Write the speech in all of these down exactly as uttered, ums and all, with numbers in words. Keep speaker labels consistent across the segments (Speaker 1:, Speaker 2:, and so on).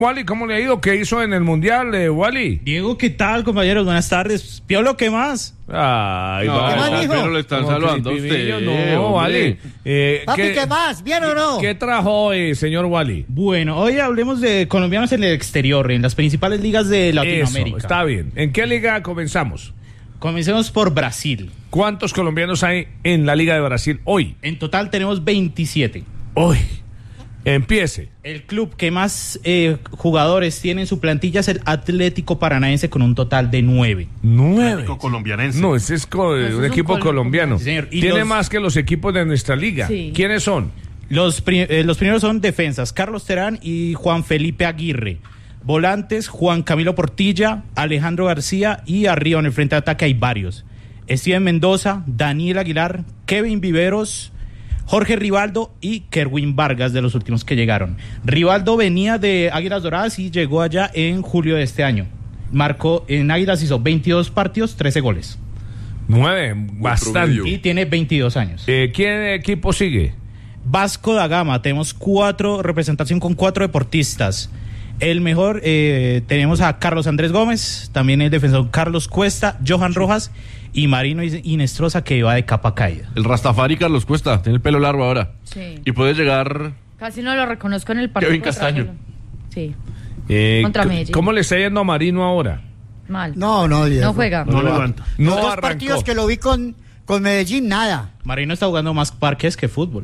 Speaker 1: Wally, ¿cómo le ha ido? ¿Qué hizo en el Mundial, eh, Wally?
Speaker 2: Diego, ¿qué tal, compañeros? Buenas tardes. Piolo, ¿qué más?
Speaker 1: Ay,
Speaker 3: no,
Speaker 1: va,
Speaker 3: ¿qué más dijo?
Speaker 1: pero le están saludando a usted. No, Wally.
Speaker 3: Eh, Papi, ¿qué, ¿qué más? ¿Bien o no?
Speaker 1: ¿Qué trajo hoy, señor Wally?
Speaker 2: Bueno, hoy hablemos de colombianos en el exterior, en las principales ligas de Latinoamérica.
Speaker 1: Eso, está bien. ¿En qué liga comenzamos?
Speaker 2: Comencemos por Brasil.
Speaker 1: ¿Cuántos colombianos hay en la Liga de Brasil hoy?
Speaker 2: En total tenemos veintisiete.
Speaker 1: Hoy. Empiece.
Speaker 2: El club que más eh, jugadores tiene en su plantilla es el Atlético Paranaense con un total de nueve.
Speaker 1: ¿Nueve?
Speaker 4: Atlético colombianense.
Speaker 1: No, ese es co-
Speaker 2: Ese
Speaker 1: un
Speaker 2: es
Speaker 1: equipo
Speaker 2: un col-
Speaker 1: colombiano.
Speaker 2: Sí, señor. Y
Speaker 1: Tiene
Speaker 2: los-
Speaker 1: más que los equipos de nuestra liga.
Speaker 5: Sí.
Speaker 1: ¿Quiénes son?
Speaker 2: Los, pri- eh, los primeros son defensas, Carlos Terán y Juan Felipe Aguirre. Volantes, Juan Camilo Portilla, Alejandro García, y arriba en el frente de ataque hay varios. Steven Mendoza, Daniel Aguilar, Kevin Viveros, Jorge Rivaldo y Kerwin Vargas, de los últimos que llegaron. Rivaldo venía de Águilas Doradas y llegó allá en julio de este año. Marcó en Águilas, hizo veintidós partidos, trece goles.
Speaker 1: Nueve, bastante.
Speaker 4: promedio.
Speaker 2: Y tiene veintidós años.
Speaker 1: Eh, ¿Qué equipo sigue?
Speaker 2: Vasco da Gama, tenemos cuatro, representación con cuatro deportistas. El mejor, eh, tenemos a Carlos Andrés Gómez, también el defensor Carlos Cuesta, Johan Rojas y Marino Inestrosa, que va de capa caída.
Speaker 6: El Rastafari Carlos Cuesta, tiene el pelo largo ahora.
Speaker 5: Sí.
Speaker 6: Y puede llegar...
Speaker 5: Casi no lo reconozco en el partido.
Speaker 6: Kevin
Speaker 5: contra
Speaker 6: Castaño.
Speaker 5: Medellín. Sí,
Speaker 1: Eh,
Speaker 5: Contra
Speaker 1: c-
Speaker 5: Medellín.
Speaker 1: ¿Cómo le está yendo a Marino ahora?
Speaker 5: mal.
Speaker 3: No, no, Diego.
Speaker 5: No juega.
Speaker 4: No levanta.
Speaker 1: No
Speaker 3: Los dos
Speaker 1: arrancó.
Speaker 3: partidos que lo vi con, con Medellín, nada.
Speaker 2: Marino está jugando más parques que fútbol.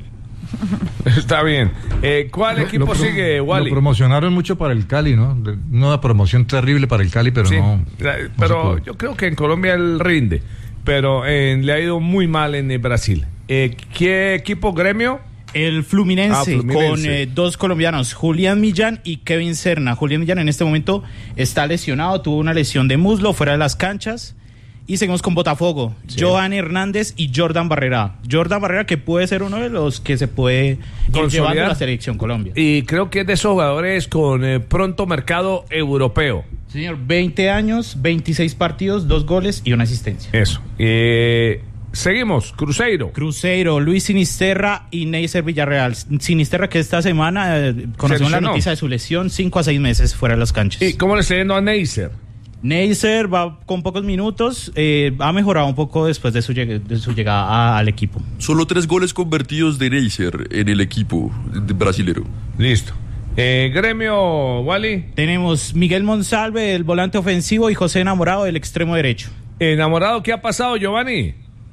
Speaker 1: Está bien. Eh, ¿Cuál equipo
Speaker 7: Lo pro-
Speaker 1: sigue, Wally?
Speaker 7: Lo promocionaron mucho para el Cali, ¿no? De- Una promoción terrible para el Cali, pero
Speaker 1: Sí,
Speaker 7: no.
Speaker 1: la-
Speaker 7: no se
Speaker 1: pero
Speaker 7: pudo.
Speaker 1: yo creo que en Colombia él rinde, pero eh, le ha ido muy mal en eh, Brasil. Eh, ¿Qué equipo, Gremio?
Speaker 2: El Fluminense,
Speaker 1: Ah, Fluminense.
Speaker 2: con eh, dos colombianos, Julián Millán y Kevin Serna. Julián Millán en este momento está lesionado, tuvo una lesión de muslo fuera de las canchas. Y seguimos con Botafogo,
Speaker 1: Sí.
Speaker 2: Johan Hernández y Jordan Barrera. Jordan Barrera, que puede ser uno de los que se puede ir
Speaker 1: Consolidar.
Speaker 2: llevando a la selección Colombia.
Speaker 1: Y creo que es de esos jugadores con eh, pronto mercado europeo.
Speaker 2: Señor, veinte años, veintiséis partidos, dos goles y una asistencia.
Speaker 1: Eso. Eh, seguimos, Cruzeiro.
Speaker 2: Cruzeiro, Luis Sinisterra y Neisser Villarreal. Sinisterra, que esta semana eh, conocimos la
Speaker 1: lesionó.
Speaker 2: noticia de su lesión, cinco a seis meses fuera de las canchas.
Speaker 1: ¿Y cómo le está yendo a Neisser?
Speaker 2: Neisser va con pocos minutos, eh, ha mejorado un poco después de su, lleg- de su llegada a- al equipo.
Speaker 6: Solo tres goles convertidos de Neisser en el equipo de- brasilero.
Speaker 1: Listo. Eh, Gremio, Wally.
Speaker 2: Tenemos Miguel Monsalve, el volante ofensivo, y José Enamorado, el extremo derecho.
Speaker 1: Enamorado, ¿qué ha pasado, Giovanni?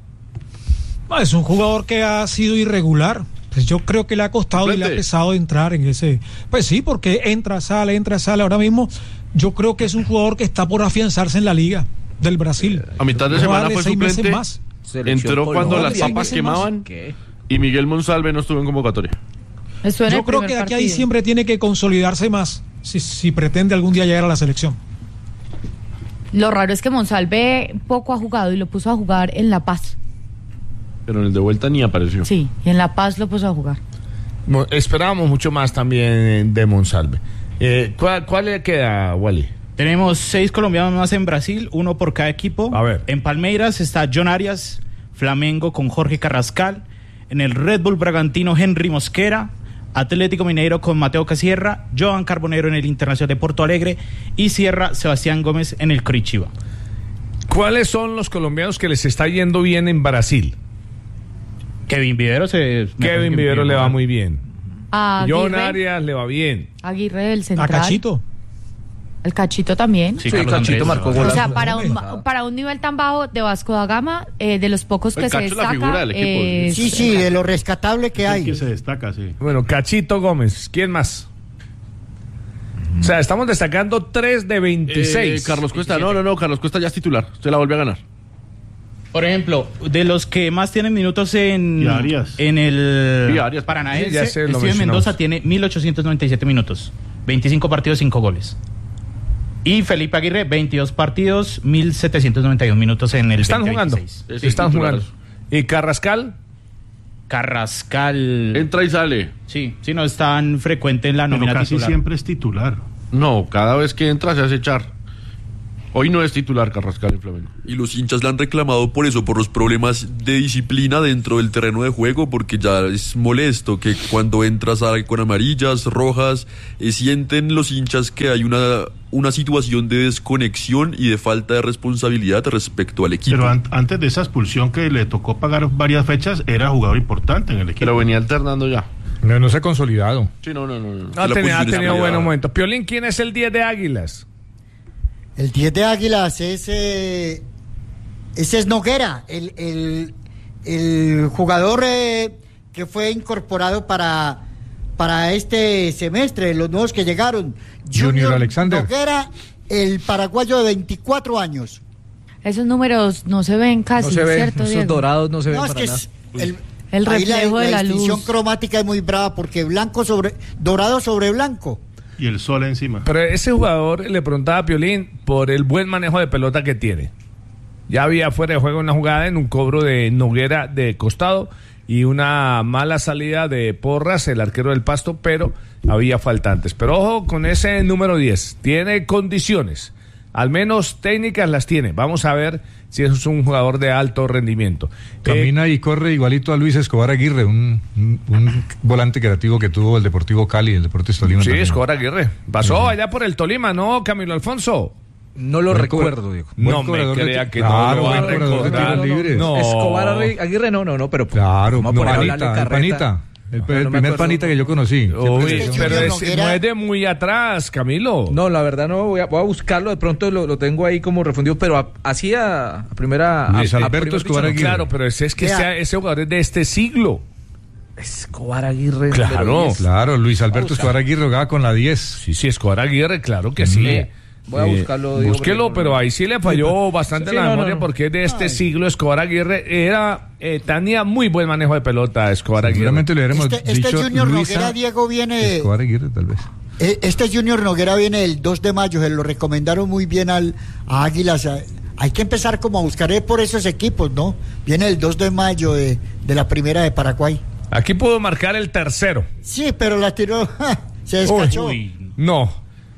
Speaker 8: No, es un jugador que ha sido irregular. Pues yo creo que le ha costado y le ha
Speaker 6: Suplente.
Speaker 8: pesado entrar en ese. Pues sí, porque entra, sale, entra, sale. Ahora mismo yo creo que es un jugador que está por afianzarse en la liga del Brasil.
Speaker 6: A mitad de
Speaker 8: Vamos a
Speaker 6: semana
Speaker 8: darle
Speaker 6: fue
Speaker 8: seis meses
Speaker 6: suplente.
Speaker 8: más.
Speaker 6: Entró cuando las
Speaker 8: Seis
Speaker 6: papas
Speaker 8: meses más.
Speaker 6: quemaban. Y Miguel Monsalve no estuvo en convocatoria.
Speaker 5: Estuvo en
Speaker 8: Yo
Speaker 5: el
Speaker 8: creo
Speaker 5: primer
Speaker 8: que de aquí a
Speaker 5: partido.
Speaker 8: diciembre tiene que consolidarse más si, si pretende algún día llegar a la selección.
Speaker 5: Lo raro es que Monsalve poco ha jugado y lo puso a jugar en La Paz.
Speaker 6: Pero en el de vuelta ni apareció.
Speaker 5: Sí, y en La Paz lo puso a jugar.
Speaker 1: Mo- Esperábamos mucho más también de Monsalve. Eh, ¿cuál, ¿Cuál le queda, Wally?
Speaker 2: Tenemos seis colombianos más en Brasil, uno por cada equipo.
Speaker 1: A ver.
Speaker 2: En Palmeiras está John Arias, Flamengo con Jorge Carrascal. En el Red Bull Bragantino, Henry Mosquera. Atlético Mineiro con Mateo Casierra. Joan Carbonero en el Internacional de Porto Alegre. Y cierra Sebastián Gómez en el Curitiba.
Speaker 1: ¿Cuáles son los colombianos que les está yendo bien en Brasil?
Speaker 2: Kevin Vivero se...
Speaker 1: Kevin Vivero le va muy bien.
Speaker 5: A
Speaker 1: John
Speaker 5: Aguirre,
Speaker 1: Arias le va bien.
Speaker 5: Aguirre del
Speaker 8: A
Speaker 5: central.
Speaker 8: Cachito.
Speaker 5: El Cachito también.
Speaker 2: Sí, Carlos Andrés.
Speaker 5: O sea, para un, para un nivel tan bajo de Vasco da Gama, eh, de los pocos que
Speaker 6: El
Speaker 5: se
Speaker 6: Cacho es la
Speaker 5: destaca.
Speaker 6: figura del equipo,
Speaker 5: eh,
Speaker 3: Sí, sí, de lo rescatable que
Speaker 4: El
Speaker 3: hay.
Speaker 4: que se destaca, sí.
Speaker 1: Bueno, Cachito Gómez. ¿Quién más? O sea, estamos destacando tres de veintiséis.
Speaker 6: Eh, Carlos Cuesta, no, no, no, Carlos Cuesta ya es titular. Usted la vuelve a ganar.
Speaker 2: Por ejemplo, de los que más tienen minutos en,
Speaker 4: Y Arias.
Speaker 2: en el
Speaker 6: Y Arias.
Speaker 2: Paranaense,
Speaker 1: Sí, ya sé, lo
Speaker 2: Steven
Speaker 1: mencionamos.
Speaker 2: Mendoza tiene mil ochocientos noventa y siete minutos, veinticinco partidos, cinco goles. Y Felipe Aguirre, veintidós partidos, mil setecientos noventa y uno minutos en el
Speaker 1: Están
Speaker 2: veinte
Speaker 1: jugando.
Speaker 2: veintiséis.
Speaker 6: Ese
Speaker 1: Están
Speaker 6: es titular.
Speaker 1: jugando. ¿Y Carrascal?
Speaker 2: Carrascal.
Speaker 6: Entra y sale.
Speaker 2: Sí, sí, no es tan frecuente en la
Speaker 4: Pero
Speaker 2: nómina
Speaker 4: casi
Speaker 2: titular.
Speaker 4: siempre es titular.
Speaker 6: No, cada vez que entra se hace echar.
Speaker 4: Hoy no es titular Carrascal en Flamengo.
Speaker 6: Y los hinchas le han reclamado por eso, por los problemas de disciplina dentro del terreno de juego, porque ya es molesto que cuando entra sale con amarillas, rojas, eh, sienten los hinchas que hay una, una situación de desconexión y de falta de responsabilidad respecto al equipo.
Speaker 9: Pero an- antes de esa expulsión que le tocó pagar varias fechas, era jugador importante en el equipo.
Speaker 4: Pero venía alternando ya.
Speaker 7: No, no se ha consolidado.
Speaker 4: Sí, no, no, no. no.
Speaker 1: Ha
Speaker 6: la
Speaker 1: tenido, ha
Speaker 6: posición es
Speaker 1: tenido
Speaker 6: muy
Speaker 1: buenos
Speaker 6: baja.
Speaker 1: momentos. Piolín, ¿quién es el diez de Águilas?
Speaker 3: El diez de Águilas es eh, ese es Noguera, el, el, el jugador eh, que fue incorporado para, para este semestre, los nuevos que llegaron.
Speaker 7: Junior Alexander.
Speaker 3: Noguera, el paraguayo de veinticuatro años.
Speaker 5: Esos números no se ven casi,
Speaker 10: No se ven,
Speaker 5: ¿cierto,
Speaker 10: esos
Speaker 5: Diego?
Speaker 10: dorados no se ven
Speaker 3: No, es
Speaker 10: para
Speaker 3: que
Speaker 10: nada.
Speaker 3: es el,
Speaker 5: El
Speaker 3: ahí
Speaker 5: reflejo de la
Speaker 3: distinción
Speaker 5: luz.
Speaker 3: cromática es muy brava porque blanco sobre dorado sobre blanco.
Speaker 9: Y el sol encima.
Speaker 1: Pero ese jugador, le preguntaba a Piolín por el buen manejo de pelota que tiene. Ya había fuera de juego una jugada en un cobro de Noguera de costado y una mala salida de Porras, el arquero del Pasto, pero había faltantes. Pero ojo con ese número diez, tiene condiciones, al menos técnicas las tiene. Vamos a ver si es un jugador de alto rendimiento.
Speaker 7: Camina eh, y corre igualito a Luis Escobar Aguirre, un, un, un volante creativo que tuvo el Deportivo Cali, el Deportes Tolima.
Speaker 1: Sí,
Speaker 7: también.
Speaker 1: Escobar Aguirre. Pasó sí. allá por el Tolima, ¿no, Camilo Alfonso?
Speaker 10: No lo
Speaker 7: buen
Speaker 10: recuerdo, Diego.
Speaker 1: No me crea que
Speaker 7: claro,
Speaker 1: no lo va a recordar.
Speaker 10: No. Escobar Aguirre, no, no, no, pero
Speaker 7: claro,
Speaker 10: vamos a
Speaker 7: no,
Speaker 10: poner a
Speaker 7: panita,
Speaker 10: hablarle
Speaker 7: el panita. El,
Speaker 10: No,
Speaker 7: el
Speaker 10: no me
Speaker 7: primer
Speaker 10: acuerdo.
Speaker 7: panita que yo conocí.
Speaker 1: Uy,
Speaker 3: Siempre-
Speaker 1: pero es-
Speaker 3: Noguera-
Speaker 1: no es de muy atrás, Camilo.
Speaker 10: No, la verdad no, voy a, voy a buscarlo, de pronto lo, lo tengo ahí como refundido, pero a- así a, a primera...
Speaker 7: Luis
Speaker 10: a- a
Speaker 7: Alberto
Speaker 10: primer
Speaker 7: Escobar
Speaker 10: dicho, no.
Speaker 7: Aguirre.
Speaker 1: Claro, pero ese es que
Speaker 3: Vea.
Speaker 1: sea, ese jugador es de este siglo.
Speaker 10: Escobar Aguirre.
Speaker 1: Claro.
Speaker 10: número diez.
Speaker 7: Claro, Luis Alberto
Speaker 10: Vamos a-
Speaker 7: Escobar Aguirre jugaba con la diez.
Speaker 1: Sí, sí, Escobar Aguirre, claro que sí.
Speaker 10: Eh, voy a buscarlo, Diego,
Speaker 1: Búsquelo,
Speaker 10: porque no-
Speaker 1: pero ahí sí le falló bastante
Speaker 10: Sí,
Speaker 1: la
Speaker 10: no, no,
Speaker 1: memoria
Speaker 10: no.
Speaker 1: porque es de este siglo. Escobar Aguirre era eh, tenía muy buen manejo de pelota, Escobar Aguirre.
Speaker 7: Seguramente le hubiéramos
Speaker 3: Este, este
Speaker 7: dicho
Speaker 3: Junior
Speaker 7: Luisa
Speaker 3: Noguera, Diego, viene...
Speaker 7: Escobar Aguirre, tal vez.
Speaker 3: Eh, Este Junior Noguera viene el dos de mayo, se lo recomendaron muy bien al, a Águilas. a- Hay que empezar como a buscar eh, por esos equipos, ¿no? Viene el dos de mayo de, de la primera de Paraguay.
Speaker 1: Aquí pudo marcar el tercero.
Speaker 3: Sí, pero la tiró, se descachó.
Speaker 1: Uy, no.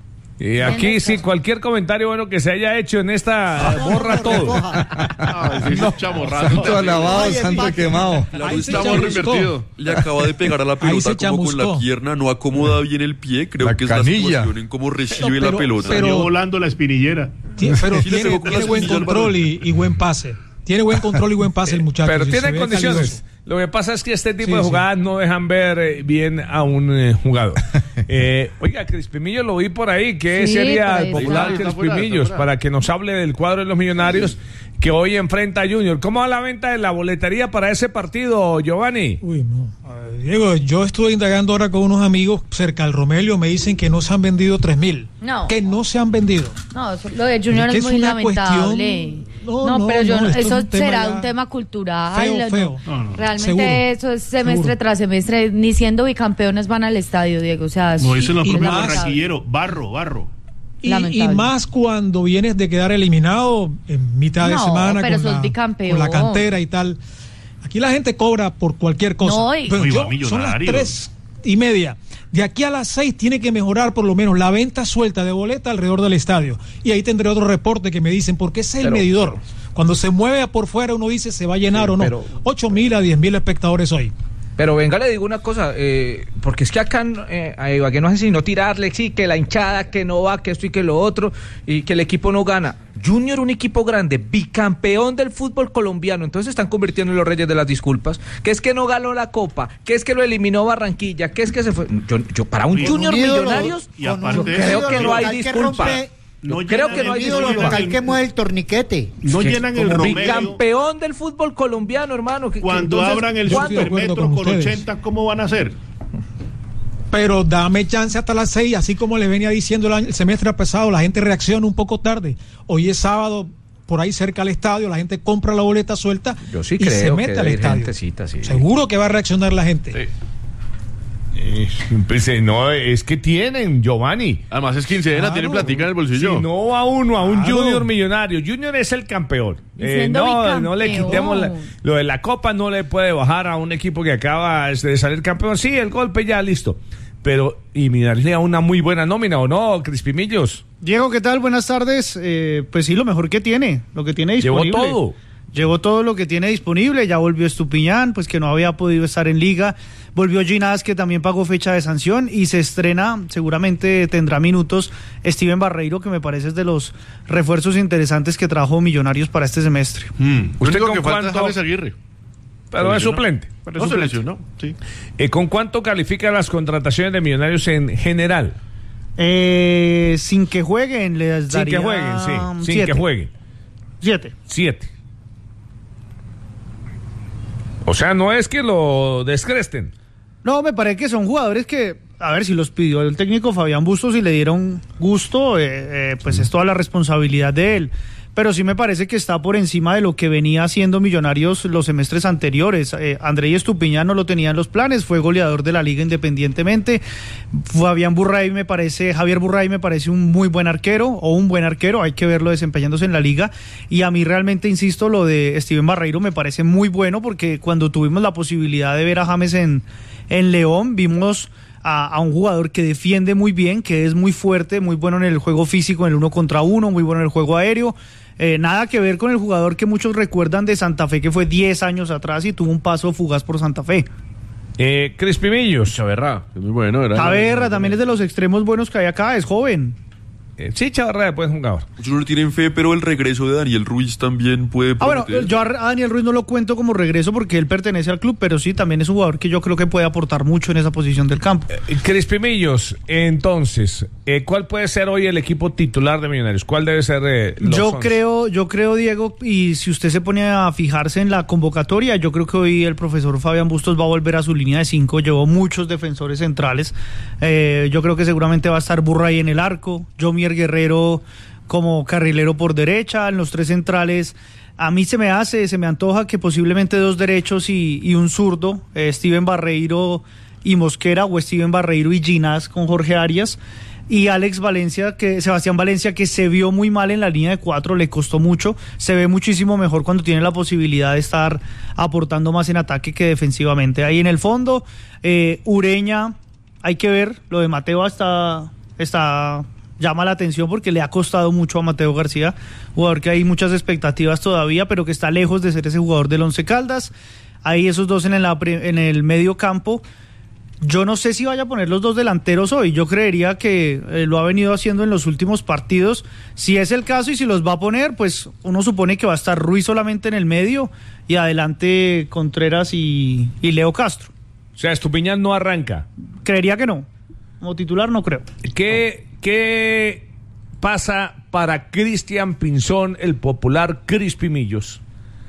Speaker 1: Y aquí sí, cualquier comentario bueno que se haya hecho en esta,
Speaker 3: No,
Speaker 1: borra
Speaker 3: no,
Speaker 1: todo.
Speaker 3: recoja.
Speaker 4: Ah, sí, no. chamorrazo.
Speaker 7: Santo alabado,
Speaker 3: Ay,
Speaker 7: santo
Speaker 3: empate.
Speaker 7: quemado.
Speaker 6: La
Speaker 8: Ahí
Speaker 6: luz
Speaker 8: se
Speaker 6: está
Speaker 8: chamuscó.
Speaker 6: revertido. Le acaba de pegar a la
Speaker 8: Ahí
Speaker 6: pelota
Speaker 8: se
Speaker 6: como con la
Speaker 8: chamuscó.
Speaker 6: pierna, no acomoda bien el pie, creo
Speaker 7: La
Speaker 6: que
Speaker 7: canilla.
Speaker 6: es la situación en cómo recibe
Speaker 8: Pero-
Speaker 6: la
Speaker 8: pero-
Speaker 6: pelota.
Speaker 8: pero-
Speaker 9: Salió volando la espinillera.
Speaker 8: Tie- Pero
Speaker 6: Sí, le
Speaker 8: tiene,
Speaker 6: pegó con
Speaker 8: tiene
Speaker 6: las
Speaker 8: buen
Speaker 6: semillas al
Speaker 8: control
Speaker 6: balón.
Speaker 8: y, y buen pase. Tiene buen control y buen pase el muchacho.
Speaker 1: Pero
Speaker 8: sí,
Speaker 1: tiene
Speaker 8: se ve
Speaker 1: condiciones.
Speaker 8: calidoso.
Speaker 1: Lo que pasa es que este tipo
Speaker 8: Sí,
Speaker 1: de
Speaker 8: sí.
Speaker 1: jugadas no dejan ver eh, bien a un eh, jugador. Eh, oiga, Crispimillo lo vi por ahí. ¿Qué
Speaker 5: Sí,
Speaker 1: sería
Speaker 5: por
Speaker 1: el
Speaker 5: ahí
Speaker 1: popular
Speaker 4: está. Está fuera,
Speaker 1: Crispimillos?
Speaker 4: está fuera.
Speaker 1: Para que nos hable del cuadro de los Millonarios que hoy enfrenta a Junior. ¿Cómo va la venta de la boletería para ese partido, Giovanni?
Speaker 8: Uy, no. A ver, Diego, yo estuve indagando ahora con unos amigos cerca del Romelio. Me dicen que no se han vendido tres mil.
Speaker 5: No.
Speaker 8: Que no se han vendido.
Speaker 5: No, eso- lo de Junior
Speaker 8: Es que
Speaker 5: es,
Speaker 8: es
Speaker 5: muy
Speaker 8: una
Speaker 5: lamentable.
Speaker 8: cuestión- No,
Speaker 5: No,
Speaker 8: no,
Speaker 5: pero yo
Speaker 8: no,
Speaker 5: no-
Speaker 8: esto es
Speaker 5: eso
Speaker 8: un tema
Speaker 5: será
Speaker 8: ya
Speaker 5: un tema cultural.
Speaker 8: feo,
Speaker 5: no.
Speaker 8: feo.
Speaker 9: No, no.
Speaker 5: Realmente
Speaker 8: Seguro,
Speaker 5: eso es semestre
Speaker 8: seguro.
Speaker 5: tras semestre. Ni siendo bicampeones van al estadio, Diego. O sea,
Speaker 9: Como
Speaker 5: es-
Speaker 9: dicen los
Speaker 8: y
Speaker 9: propios
Speaker 8: más-
Speaker 9: barranquilleros, barro, barro.
Speaker 8: Y,
Speaker 5: Lamentable.
Speaker 8: y más cuando vienes de quedar eliminado en mitad de
Speaker 5: No,
Speaker 8: semana
Speaker 5: pero
Speaker 8: con,
Speaker 5: sos
Speaker 8: la,
Speaker 5: bicampeón.
Speaker 8: con la cantera y tal. Aquí la gente cobra por cualquier cosa.
Speaker 5: No, y-
Speaker 8: Pero
Speaker 9: Oiga,
Speaker 8: yo, son las
Speaker 9: millonarios.
Speaker 8: tres y media. De aquí a las seis tiene que mejorar por lo menos la venta suelta de boleta alrededor del estadio. Y ahí tendré otro reporte que me dicen, porque ese es el
Speaker 10: Pero-
Speaker 8: medidor. Cuando se mueve por fuera uno dice se va a llenar
Speaker 10: Sí,
Speaker 8: o no.
Speaker 10: pero-
Speaker 8: Ocho mil a diez mil espectadores hoy.
Speaker 10: Pero venga, le digo una cosa, eh, porque es que acá eh, a Ibagué no hace sino tirarle, sí, que la hinchada, que no va, que esto y que lo otro, y que el equipo no gana. Junior, un equipo grande, bicampeón del fútbol colombiano, entonces se están convirtiendo en los reyes de las disculpas, que es que no ganó la Copa, que es que lo eliminó Barranquilla, que es que se fue... Yo, yo para un
Speaker 9: Con
Speaker 10: Junior
Speaker 3: un ídolo,
Speaker 10: Millonarios,
Speaker 9: y
Speaker 3: con
Speaker 9: aparte
Speaker 3: un
Speaker 9: de
Speaker 10: creo
Speaker 9: eso,
Speaker 10: que no hay
Speaker 3: local que
Speaker 10: disculpa.
Speaker 3: rompe-
Speaker 9: No
Speaker 10: Yo creo
Speaker 9: llenan
Speaker 10: que no hay
Speaker 9: el
Speaker 3: ídolo
Speaker 9: ídolo
Speaker 10: disculpa.
Speaker 3: local que mueve el torniquete.
Speaker 9: No
Speaker 10: Que
Speaker 9: llenan el
Speaker 10: como
Speaker 9: Romelio.
Speaker 10: bicampeón del fútbol colombiano, hermano. que- que
Speaker 9: Cuando
Speaker 10: entonces,
Speaker 9: abran el
Speaker 10: ¿cuándo?
Speaker 8: Yo estoy de acuerdo
Speaker 9: supermetro
Speaker 8: con
Speaker 9: con
Speaker 8: ustedes.
Speaker 9: ochenta, ¿cómo van a hacer?
Speaker 8: Pero dame chance hasta las seis, así como le venía diciendo el, año- el semestre pasado, la gente reacciona un poco tarde. Hoy es sábado, por ahí cerca al estadio, la gente compra la boleta suelta
Speaker 10: Yo sí
Speaker 8: y
Speaker 10: creo
Speaker 8: se
Speaker 10: que
Speaker 8: mete al
Speaker 10: debe haber
Speaker 8: estadio.
Speaker 10: gentecita, sí.
Speaker 8: Seguro que va a reaccionar la gente.
Speaker 1: Eh, pues, eh, no, es que tienen, Giovanni.
Speaker 4: Además es quincena,
Speaker 8: Claro.
Speaker 4: tienen platica en el bolsillo.
Speaker 1: Si no a uno, a un
Speaker 8: Claro.
Speaker 1: Junior millonario. Junior es el campeón.
Speaker 5: Y
Speaker 1: Eh,
Speaker 5: siendo
Speaker 1: no, no le
Speaker 5: bicampeón.
Speaker 1: quitemos la- lo de la copa, no le puede bajar a un equipo que acaba de salir campeón. Sí, el golpe ya listo. pero y Millonarios le da una muy buena nómina, ¿o no, Crispimillos?
Speaker 11: Diego, ¿qué tal? Buenas tardes. Eh, pues sí, lo mejor que tiene, lo que tiene disponible.
Speaker 1: Llevó todo.
Speaker 11: Llevó todo lo que tiene disponible, ya volvió Estupiñán, pues que no había podido estar en liga, volvió Ginás, que también pagó fecha de sanción, y se estrena, seguramente tendrá minutos, Steven Barreiro, que me parece es de los refuerzos interesantes que trajo Millonarios para este semestre.
Speaker 4: Mm.
Speaker 1: ¿Usted
Speaker 4: Lo único
Speaker 1: con
Speaker 4: que falta
Speaker 1: cuánto?
Speaker 4: es James Aguirre.
Speaker 1: Pero
Speaker 4: Se
Speaker 1: es
Speaker 4: lesionó.
Speaker 1: suplente.
Speaker 11: Pero
Speaker 4: No
Speaker 11: es
Speaker 4: se
Speaker 11: suplente.
Speaker 4: lesionó, sí.
Speaker 1: Eh, ¿Con cuánto califica las contrataciones de Millonarios en general?
Speaker 11: Eh, sin que jueguen, les
Speaker 1: Sin
Speaker 11: daría
Speaker 1: que jueguen, sí. Sin
Speaker 11: siete.
Speaker 1: que jueguen.
Speaker 11: Siete.
Speaker 1: Siete. O sea, no es que lo descresten.
Speaker 11: No, me parece que son jugadores que, a ver, si los pidió el técnico Fabián Bustos y le dieron gusto, eh, eh, pues es toda la responsabilidad de él. Pero sí me parece que está por encima de lo que venía haciendo Millonarios los semestres anteriores. Eh, Andrei Estupiñán no lo tenía en los planes, fue goleador de la liga independientemente. Fabián Burray me parece, Javier Burray me parece un muy buen arquero, o un buen arquero, hay que verlo desempeñándose en la liga. Y a mí realmente, insisto, lo de Steven Barreiro me parece muy bueno, porque cuando tuvimos la posibilidad de ver a James en, en León, vimos A, a un jugador que defiende muy bien, que es muy fuerte, muy bueno en el juego físico, en el uno contra uno, muy bueno en el juego aéreo. Eh, nada que ver con el jugador que muchos recuerdan de Santa Fe, que fue diez años atrás y tuvo un paso fugaz por Santa Fe.
Speaker 1: Eh, Crispimillos.
Speaker 4: Chaverra, es muy bueno. Era
Speaker 11: Taberra también es de los extremos buenos que hay acá, es joven.
Speaker 1: Eh, sí, Chavarra después jugador.
Speaker 6: Muchos no le tienen fe, pero el regreso de Daniel Ruiz también puede
Speaker 11: Ah, bueno,
Speaker 6: prometer.
Speaker 11: yo a Daniel Ruiz no lo cuento como regreso porque él pertenece al club, pero sí, también es un jugador que yo creo que puede aportar mucho en esa posición del campo.
Speaker 1: Eh, Crispimillos, entonces, eh, ¿cuál puede ser hoy el equipo titular de Millonarios? ¿Cuál debe ser eh, los
Speaker 11: Yo
Speaker 1: once?
Speaker 11: creo, yo creo, Diego, y si usted se pone a fijarse en la convocatoria, yo creo que hoy el profesor Fabián Bustos va a volver a su línea de cinco, llevó muchos defensores centrales, eh, yo creo que seguramente va a estar Burray en el arco, Jomier Guerrero como carrilero por derecha, en los tres centrales. A mí se me hace, se me antoja que posiblemente dos derechos y, y un zurdo, eh, Steven Barreiro y Mosquera, o Steven Barreiro y Ginás con Jorge Arias, y Alex Valencia, que Sebastián Valencia, que se vio muy mal en la línea de cuatro, le costó mucho, se ve muchísimo mejor cuando tiene la posibilidad de estar aportando más en ataque que defensivamente. Ahí en el fondo, eh, Ureña, hay que ver, lo de Mateo está, está llama la atención porque le ha costado mucho a Mateo García, jugador que hay muchas expectativas todavía, pero que está lejos de ser ese jugador del Once Caldas. Ahí esos dos en el, en el medio campo. Yo no sé si vaya a poner los dos delanteros hoy, yo creería que eh, lo ha venido haciendo en los últimos partidos. Si es el caso y si los va a poner, pues uno supone que va a estar Ruiz solamente en el medio y adelante Contreras y, y Leo Castro.
Speaker 1: O sea, Estupiñán no arranca.
Speaker 11: Creería que no, como titular no creo.
Speaker 1: ¿Qué, qué pasa para Cristian Pinzón, el popular Crispimillos,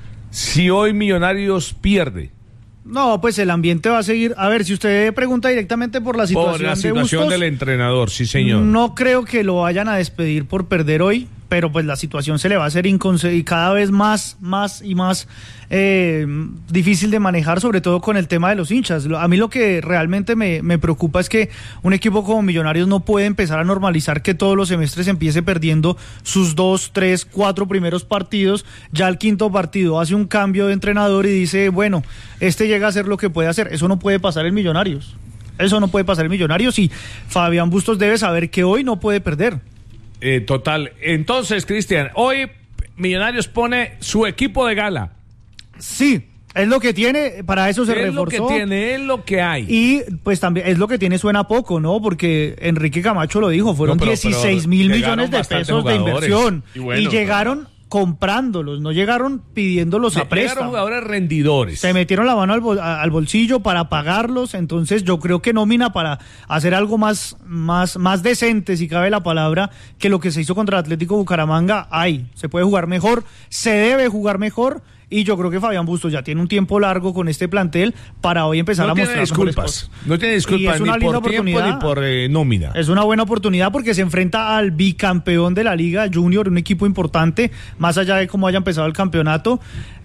Speaker 1: si hoy Millonarios pierde?
Speaker 11: No, pues el ambiente va a seguir. A ver, si usted pregunta directamente por la situación,
Speaker 1: Por la situación
Speaker 11: de Bustos,
Speaker 1: del entrenador, sí señor.
Speaker 11: no creo que lo vayan a despedir por perder hoy, pero pues la situación se le va a hacer inconce- y cada vez más, más y más eh, difícil de manejar, sobre todo con el tema de los hinchas. Lo- A mí lo que realmente me, me preocupa es que un equipo como Millonarios no puede empezar a normalizar que todos los semestres empiece perdiendo sus dos, tres, cuatro primeros partidos, ya el quinto partido hace un cambio de entrenador y dice, bueno, este llega a hacer lo que puede hacer. Eso no puede pasar en Millonarios. Eso no puede pasar en Millonarios y Fabián Bustos debe saber que hoy no puede perder.
Speaker 1: Eh, total. Entonces, Cristian, hoy Millonarios pone su equipo de gala.
Speaker 11: Sí, es lo que tiene, para eso se
Speaker 1: es
Speaker 11: reforzó.
Speaker 1: lo que tiene, es lo que hay.
Speaker 11: Y pues también es lo que tiene, suena poco, ¿no? Porque Enrique Camacho lo dijo, fueron
Speaker 1: No, pero-
Speaker 11: dieciséis
Speaker 1: pero
Speaker 11: mil
Speaker 1: llegaron
Speaker 11: millones de
Speaker 1: bastantes
Speaker 11: pesos de
Speaker 1: jugadores.
Speaker 11: inversión.
Speaker 4: Y bueno,
Speaker 11: y llegaron comprándolos, no llegaron pidiéndolos a
Speaker 1: Llegaron
Speaker 11: préstamo.
Speaker 1: jugadores rendidores.
Speaker 11: Se metieron la mano al, bol- a- al bolsillo para pagarlos, entonces yo creo que nómina para hacer algo más, más, más decente, si cabe la palabra, que lo que se hizo contra el Atlético Bucaramanga, hay, se puede jugar mejor, se debe jugar mejor, y yo creo que Fabián Bustos ya tiene un tiempo largo con este plantel para hoy empezar
Speaker 1: No
Speaker 11: a
Speaker 1: tiene
Speaker 11: mostrar mejores
Speaker 1: disculpas.
Speaker 11: cosas.
Speaker 1: No tiene
Speaker 11: Y
Speaker 1: disculpas
Speaker 11: es
Speaker 1: ni
Speaker 11: una linda
Speaker 1: por tiempo
Speaker 11: oportunidad.
Speaker 1: ni por eh, nómina.
Speaker 11: Es una buena oportunidad porque se enfrenta al bicampeón de la Liga Junior, un equipo importante, más allá de cómo haya empezado el campeonato.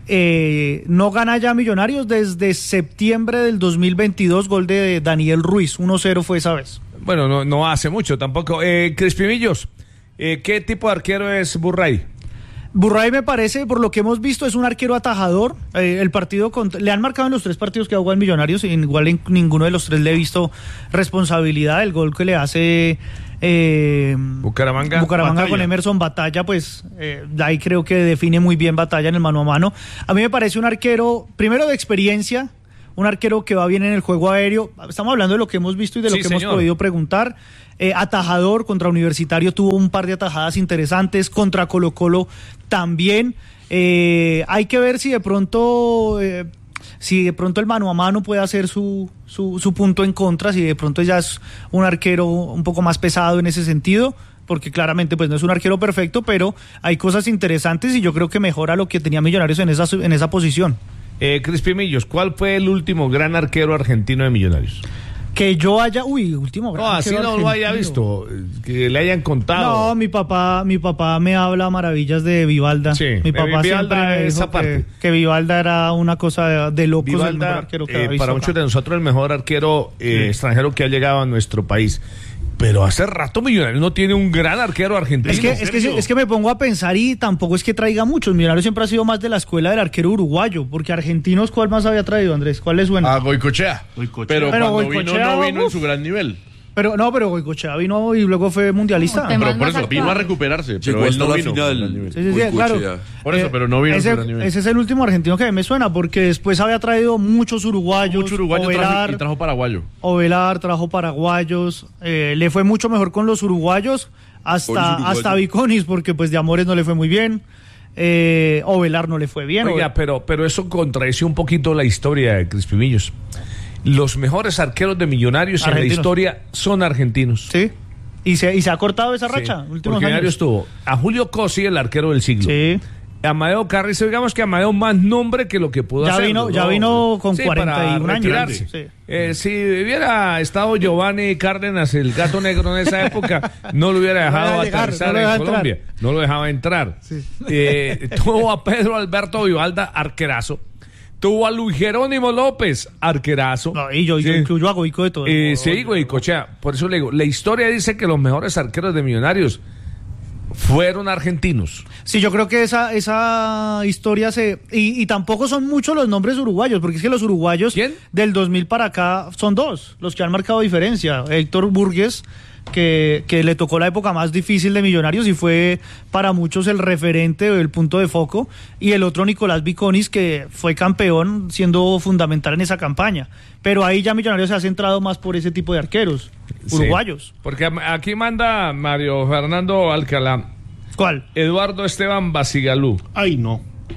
Speaker 11: Eh, no gana ya Millonarios desde septiembre del dos mil veintidós, gol de Daniel Ruiz, uno cero fue esa vez.
Speaker 1: Bueno, no, no hace mucho tampoco. Eh, Crispimillos, eh, ¿qué tipo de arquero es Burray?
Speaker 11: Burray me parece, por lo que hemos visto, es un arquero atajador. Eh, el partido contra, le han marcado en los tres partidos que ha jugado en Millonarios, y igual en ninguno de los tres le he visto responsabilidad. El gol que le hace eh,
Speaker 1: Bucaramanga,
Speaker 11: Bucaramanga con Emerson Batalla, pues eh, ahí creo que define muy bien Batalla en el mano a mano. A mí me parece un arquero, primero de experiencia, un arquero que va bien en el juego aéreo. Estamos hablando de lo que hemos visto y de lo
Speaker 1: Sí,
Speaker 11: que
Speaker 1: señor.
Speaker 11: hemos podido preguntar. Eh, atajador, contra Universitario tuvo un par de atajadas interesantes, contra Colo Colo también. Eh, hay que ver si de pronto eh, si de pronto el mano a mano puede hacer su, su, su punto en contra, si de pronto ya es un arquero un poco más pesado en ese sentido, porque claramente pues no es un arquero perfecto, pero hay cosas interesantes y yo creo que mejora lo que tenía Millonarios en esa, en esa posición.
Speaker 1: Eh, Crispy Millos, ¿cuál fue el último gran arquero argentino de Millonarios?
Speaker 11: Que yo haya, uy, último gran
Speaker 1: No, así
Speaker 11: arquero
Speaker 1: no lo haya
Speaker 11: argentino.
Speaker 1: visto, que le hayan contado.
Speaker 11: No, mi papá, mi papá me habla maravillas de Vivalda.
Speaker 1: Sí,
Speaker 11: mi
Speaker 1: de
Speaker 11: papá
Speaker 1: Vivalda,
Speaker 11: siempre me
Speaker 1: esa
Speaker 11: dijo
Speaker 1: parte.
Speaker 11: que, que Vivalda era una cosa de, de locos, el mejor
Speaker 1: Vivalda,
Speaker 11: arquero que
Speaker 1: eh,
Speaker 11: había visto
Speaker 1: para
Speaker 11: acá.
Speaker 1: muchos de nosotros, el mejor arquero eh, extranjero que ha llegado a nuestro país. Pero hace rato Millonarios no tiene un gran arquero argentino.
Speaker 11: Es que, es, que, es que me pongo a pensar y tampoco es que traiga muchos. Millonarios siempre ha sido más de la escuela del arquero uruguayo, porque argentinos, ¿cuál más había traído, Andrés? ¿Cuál le suena?
Speaker 4: A Goicochea.
Speaker 9: Goicoechea.
Speaker 4: Pero,
Speaker 11: Pero
Speaker 4: cuando
Speaker 11: Goicoechea,
Speaker 4: vino, no vino en
Speaker 11: uf.
Speaker 4: su gran nivel.
Speaker 11: Pero no, pero Goicoechea vino y luego fue mundialista.
Speaker 5: No,
Speaker 4: Pero
Speaker 5: Temas
Speaker 4: por
Speaker 5: más
Speaker 4: eso vino a
Speaker 5: actuales.
Speaker 4: recuperarse.
Speaker 6: Llegó
Speaker 4: Pero él
Speaker 6: hasta
Speaker 4: no
Speaker 6: la
Speaker 4: vino en su gran
Speaker 6: final.
Speaker 4: nivel.
Speaker 11: Sí, sí, sí,
Speaker 6: Goicoechea.
Speaker 11: claro.
Speaker 4: Por eso,
Speaker 11: Eh,
Speaker 4: pero no vino en
Speaker 11: ese,
Speaker 4: su gran nivel.
Speaker 11: ese es el último argentino que me suena, porque después había traído muchos uruguayos.
Speaker 4: Mucho uruguayo trajo,
Speaker 11: Ovelar,
Speaker 4: y trajo paraguayo.
Speaker 11: Ovelar trajo paraguayos. Eh, le fue mucho mejor con los uruguayos, hasta,
Speaker 6: Con los uruguayos.
Speaker 11: hasta Viconis, porque pues de Amores no le fue muy bien. Eh, Ovelar no le fue bien.
Speaker 1: Oiga, pero, pero eso contradice un poquito la historia de Crispy Millos. Los mejores arqueros de Millonarios en la
Speaker 11: Argentinos.
Speaker 1: historia son argentinos.
Speaker 11: Sí. Y se, y se ha cortado esa
Speaker 1: Sí,
Speaker 11: racha. Últimos
Speaker 1: porque Millonarios
Speaker 11: años.
Speaker 1: tuvo a Julio Cosi, el arquero del siglo.
Speaker 11: Sí.
Speaker 1: Amadeo Carrizo, digamos que Amadeo más nombre que lo que pudo
Speaker 11: Ya
Speaker 1: hacer.
Speaker 11: vino- ya vino con
Speaker 1: Sí,
Speaker 11: cuarenta y un
Speaker 1: para
Speaker 11: años.
Speaker 1: retirarse.
Speaker 11: Sí.
Speaker 1: Eh, si hubiera estado Giovanni Cárdenas, el gato negro en esa época, no lo hubiera
Speaker 11: No
Speaker 1: dejado
Speaker 11: lo dejar,
Speaker 1: aterrizar
Speaker 11: no lo
Speaker 1: en
Speaker 11: dejaba
Speaker 1: Colombia.
Speaker 11: entrar.
Speaker 1: No lo dejaba entrar. Eh, tuvo a Pedro Alberto Vivalda, arquerazo. Tuvo a Luis Jerónimo López, arquerazo.
Speaker 11: No, y yo, yo
Speaker 1: Sí.
Speaker 11: incluyo a Goico de todo.
Speaker 1: Eh, sí, güey, cochea. Por eso le digo, la historia dice que los mejores arqueros de Millonarios fueron argentinos.
Speaker 11: Sí, yo creo que esa, esa historia se... Y, y tampoco son muchos los nombres uruguayos, porque es que los uruguayos
Speaker 1: ¿Quién?
Speaker 11: del dos mil para acá son dos, los que han marcado diferencia. Héctor Burgues, que, que le tocó la época más difícil de Millonarios y fue para muchos el referente, el punto de foco, y el otro Nicolás Viconis, que fue campeón siendo fundamental en esa campaña. Pero ahí ya Millonarios se ha centrado más por ese tipo de arqueros uruguayos.
Speaker 1: Sí, porque am- aquí manda Mario Fernando Alcalá.
Speaker 11: ¿Cuál?
Speaker 1: Eduardo Esteban Basigalú.
Speaker 9: Ay, no.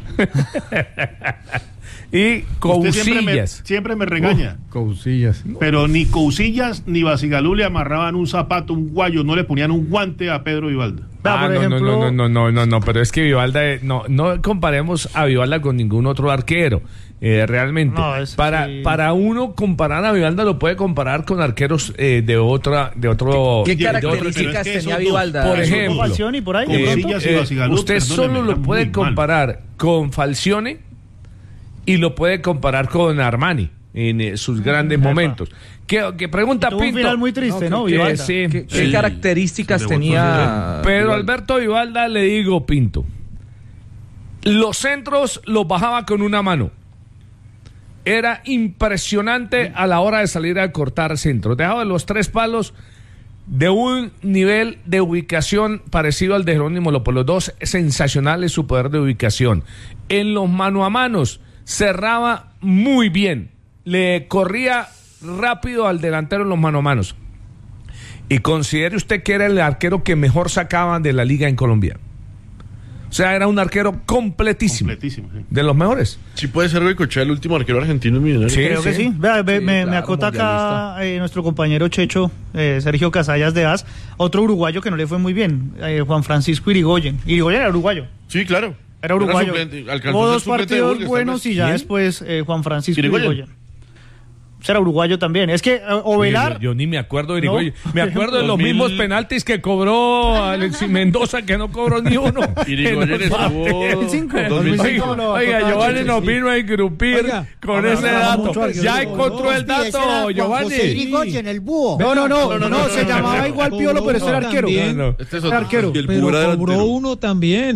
Speaker 1: Y
Speaker 9: Usted siempre me,
Speaker 1: Cousillas.
Speaker 9: siempre me regaña.
Speaker 7: Cousillas.
Speaker 9: Pero ni Cousillas ni Basigalú le amarraban un zapato, un guayo, no le ponían un guante a Pedro Vivalda.
Speaker 11: Vea,
Speaker 1: Ah,
Speaker 11: por
Speaker 1: no,
Speaker 11: ejemplo-
Speaker 1: no, no, no, no, no, no, pero es que Vivalda, eh, no, no comparemos a Vivalda con ningún otro arquero, eh, realmente.
Speaker 11: No, es-
Speaker 1: para,
Speaker 11: sí.
Speaker 1: para uno comparar a Vivalda lo puede comparar con arqueros eh, de otra, de otro.
Speaker 10: ¿Qué
Speaker 1: de otro
Speaker 10: características
Speaker 9: pero es que
Speaker 10: tenía
Speaker 9: esos dos,
Speaker 10: Vivalda?
Speaker 1: por
Speaker 9: esos
Speaker 1: ejemplo,
Speaker 9: dos,
Speaker 11: Falcioni por ahí, de
Speaker 1: Eh,
Speaker 11: pronto.
Speaker 9: Cousillas y
Speaker 1: eh,
Speaker 9: Basigalú,
Speaker 1: usted
Speaker 9: perdóneme,
Speaker 1: solo lo
Speaker 9: eran
Speaker 1: puede
Speaker 9: muy malos.
Speaker 1: comparar con Falcione y lo puede comparar con Armani en eh, sus grandes momentos. ¿Qué, qué pregunta
Speaker 11: Tuvo un
Speaker 1: Pinto?
Speaker 11: final muy triste, ¿no?
Speaker 1: que-
Speaker 11: Vivalda.
Speaker 1: sí,
Speaker 10: ¿Qué,
Speaker 1: sí.
Speaker 10: qué características
Speaker 9: Se le
Speaker 10: tenía
Speaker 1: Pedro
Speaker 10: Vivalda?
Speaker 1: Alberto Vivalda, le digo, Pinto, los centros los bajaba con una mano. Era impresionante a la hora de salir a cortar centros. Dejaba los tres palos de un nivel de ubicación parecido al de Jerónimo López. Los dos sensacionales su poder de ubicación. En los mano a manos cerraba muy bien. Le corría rápido al delantero en los mano a manos. Y considere usted que era el arquero que mejor sacaba de la liga en Colombia. O sea, era un arquero completísimo.
Speaker 9: Completísimo, sí.
Speaker 1: De los mejores.
Speaker 4: Sí puede ser Goicoechea el último arquero argentino en Millonarios.
Speaker 1: Sí.
Speaker 11: Creo que sí. Vea, ve-
Speaker 10: Sí,
Speaker 11: me, me
Speaker 10: claro,
Speaker 11: acota acá
Speaker 10: mundialista.
Speaker 11: eh, nuestro compañero Checho, eh, Sergio Casallas de A S, otro uruguayo que no le fue muy bien, eh, Juan Francisco Irigoyen. Irigoyen era uruguayo.
Speaker 4: Sí, claro.
Speaker 11: Era uruguayo.
Speaker 4: suplente, alcanzó
Speaker 11: Hubo
Speaker 4: a ser
Speaker 11: dos
Speaker 4: suplente de
Speaker 11: partidos
Speaker 4: Burgues,
Speaker 11: buenos
Speaker 4: tal vez.
Speaker 11: y ya
Speaker 4: ¿Quién?
Speaker 11: después eh, Juan Francisco
Speaker 4: Irigoyen.
Speaker 11: Irigoyen. Era uruguayo también. Es que eh, Ovelar...
Speaker 1: Yo, yo ni me acuerdo de Irigoyen.
Speaker 11: No.
Speaker 1: Me acuerdo de los
Speaker 4: dos mil
Speaker 1: mismos penaltis que cobró Alexis Mendoza, que no cobró ni uno.
Speaker 4: Irigoyen
Speaker 1: En los
Speaker 4: estuvo-
Speaker 1: partidos.
Speaker 11: dos mil cinco.
Speaker 4: dos mil cinco.
Speaker 11: Oiga, lo
Speaker 1: Oiga,
Speaker 11: acotaba
Speaker 1: Giovanni
Speaker 11: Checho,
Speaker 1: nos
Speaker 11: sí.
Speaker 1: vino a engrupir
Speaker 8: Oiga,
Speaker 1: con
Speaker 8: ahora
Speaker 1: ese
Speaker 8: hablamos
Speaker 1: dato.
Speaker 8: mucho arquero.
Speaker 1: Ya encontró el
Speaker 3: Sí, ese era
Speaker 1: dato,
Speaker 3: Juan José
Speaker 1: Giovanni.
Speaker 3: Irigoyen, el búho.
Speaker 11: No, no, no,
Speaker 4: No, no,
Speaker 11: no,
Speaker 4: no,
Speaker 11: se
Speaker 4: no,
Speaker 11: llamaba
Speaker 4: no, no.
Speaker 11: igual Piolo, pero ese era arquero.
Speaker 8: También.
Speaker 1: No, no.
Speaker 4: Este es
Speaker 11: Era
Speaker 4: otro.
Speaker 11: arquero.
Speaker 6: Y el
Speaker 8: Pero
Speaker 6: Pura
Speaker 8: cobró
Speaker 6: delantero.
Speaker 8: uno también.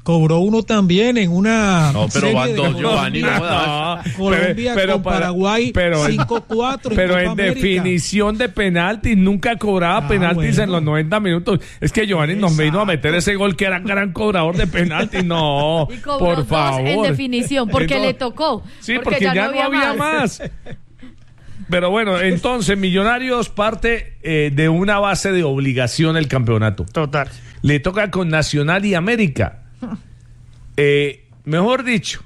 Speaker 8: cobró uno también en una.
Speaker 4: No, pero
Speaker 8: serie
Speaker 4: van
Speaker 8: de
Speaker 4: dos,
Speaker 8: Colombia,
Speaker 4: Giovanni, no jodas.
Speaker 8: Colombia
Speaker 1: Pero- pero
Speaker 8: con
Speaker 1: para-
Speaker 8: Paraguay
Speaker 1: pero-
Speaker 8: cinco cuatro.
Speaker 1: Pero en definición de penaltis, nunca cobraba
Speaker 8: Ah,
Speaker 1: penaltis
Speaker 8: bueno.
Speaker 1: en los noventa minutos. Es que Giovanni nos vino a meter ese gol que era gran cobrador de penaltis. No,
Speaker 5: Y cobró
Speaker 1: por
Speaker 5: dos
Speaker 1: favor.
Speaker 5: en definición, porque
Speaker 1: Eh, no.
Speaker 5: le tocó.
Speaker 1: Sí, porque, ya, no había más. Pero bueno, entonces Millonarios parte eh, de una base de obligación el campeonato.
Speaker 11: Total.
Speaker 1: Le toca con Nacional y América. Eh, mejor dicho,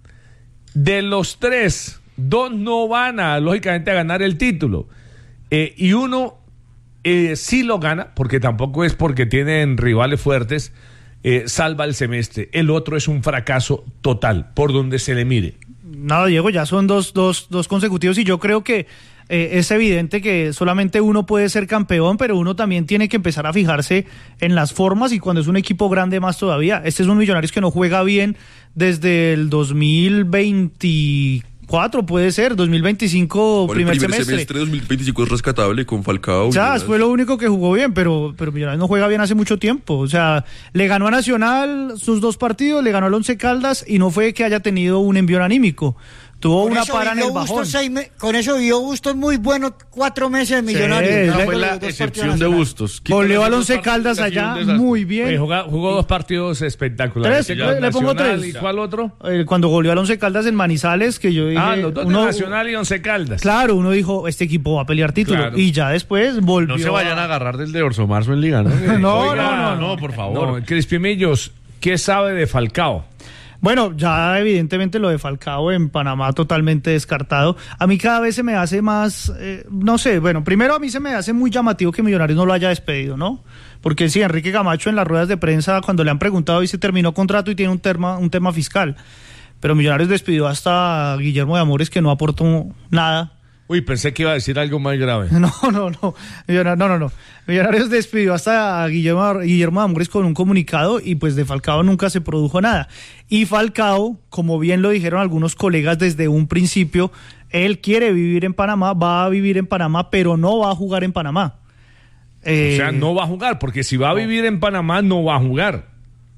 Speaker 1: de los tres, dos no van a, lógicamente, a ganar el título. Eh, y uno eh, sí lo gana, porque tampoco es porque tienen rivales fuertes, eh, salva el semestre. El otro es un fracaso total, por donde se le mire.
Speaker 11: No, Diego, ya son dos, dos, dos consecutivos y yo creo que eh, es evidente que solamente uno puede ser campeón, pero uno también tiene que empezar a fijarse en las formas y cuando es un equipo grande más todavía. Este es un Millonarios que no juega bien desde el dos mil veinticuatro, puede ser, dos mil veinticinco,
Speaker 6: Por el
Speaker 11: primer,
Speaker 6: primer
Speaker 11: semestre.
Speaker 6: semestre de dos mil veinticinco es rescatable con Falcao.
Speaker 11: O sea,
Speaker 6: Millonarios.
Speaker 11: fue lo único que jugó bien, pero, pero Millonarios no juega bien hace mucho tiempo. O sea, le ganó a Nacional sus dos partidos, le ganó al Once Caldas y no fue que haya tenido un envión anímico. Tuvo
Speaker 3: Con
Speaker 11: una
Speaker 3: eso
Speaker 11: para en
Speaker 3: vivió
Speaker 11: el bajón.
Speaker 3: Bustos seis me- con eso vivió Bustos muy bueno cuatro meses en Millonarios.
Speaker 11: Sí,
Speaker 3: No
Speaker 11: esa
Speaker 3: fue
Speaker 11: fue
Speaker 3: los
Speaker 4: la
Speaker 3: dos partidos
Speaker 4: excepción de
Speaker 3: nacionales.
Speaker 4: Bustos.
Speaker 11: Goleó al
Speaker 4: Quítale
Speaker 11: Once
Speaker 4: esos
Speaker 11: Caldas
Speaker 4: partidos que ha sido
Speaker 11: allá
Speaker 4: un desastre.
Speaker 11: muy
Speaker 1: Eh,
Speaker 11: bien.
Speaker 1: jugó, jugó dos partidos espectaculares.
Speaker 11: Tres,
Speaker 1: Ya,
Speaker 11: le- le pongo
Speaker 1: Nacional,
Speaker 11: tres.
Speaker 1: ¿Y cuál otro?
Speaker 11: Eh, Cuando goleó al Once Caldas en Manizales, que yo dije...
Speaker 1: Ah, los dos de
Speaker 11: uno-
Speaker 1: Nacional y Once Caldas.
Speaker 11: Claro, uno dijo, este equipo va a pelear título.
Speaker 1: Claro.
Speaker 11: Y ya después volvió...
Speaker 4: No se vayan a agarrar del de Orso Marzo en Liga, ¿no?
Speaker 11: No,
Speaker 1: Oiga,
Speaker 11: no, no,
Speaker 4: no, por favor.
Speaker 1: No, Crispimillos, ¿qué sabe de Falcao?
Speaker 11: Bueno, ya evidentemente lo de Falcao en Panamá totalmente descartado. A mí cada vez se me hace más, eh, no sé, bueno, primero a mí se me hace muy llamativo que Millonarios no lo haya despedido, ¿no? Porque sí, Enrique Camacho en las ruedas de prensa cuando le han preguntado y se terminó contrato y tiene un tema, un tema fiscal. Pero Millonarios despidió hasta a Guillermo de Amores que no aportó nada.
Speaker 1: Uy, pensé que iba a decir algo más grave.
Speaker 11: No, no, no. Millonarios, no, no, no. Millonarios despidió hasta a Guillermo, Guillermo de Amores con un comunicado y pues de Falcao nunca se produjo nada. Y Falcao, como bien lo dijeron algunos colegas desde un principio, él quiere vivir en Panamá, va a vivir en Panamá, pero no va a jugar en Panamá. Eh,
Speaker 1: O sea, no va a jugar, porque si va a vivir en Panamá, no va a jugar.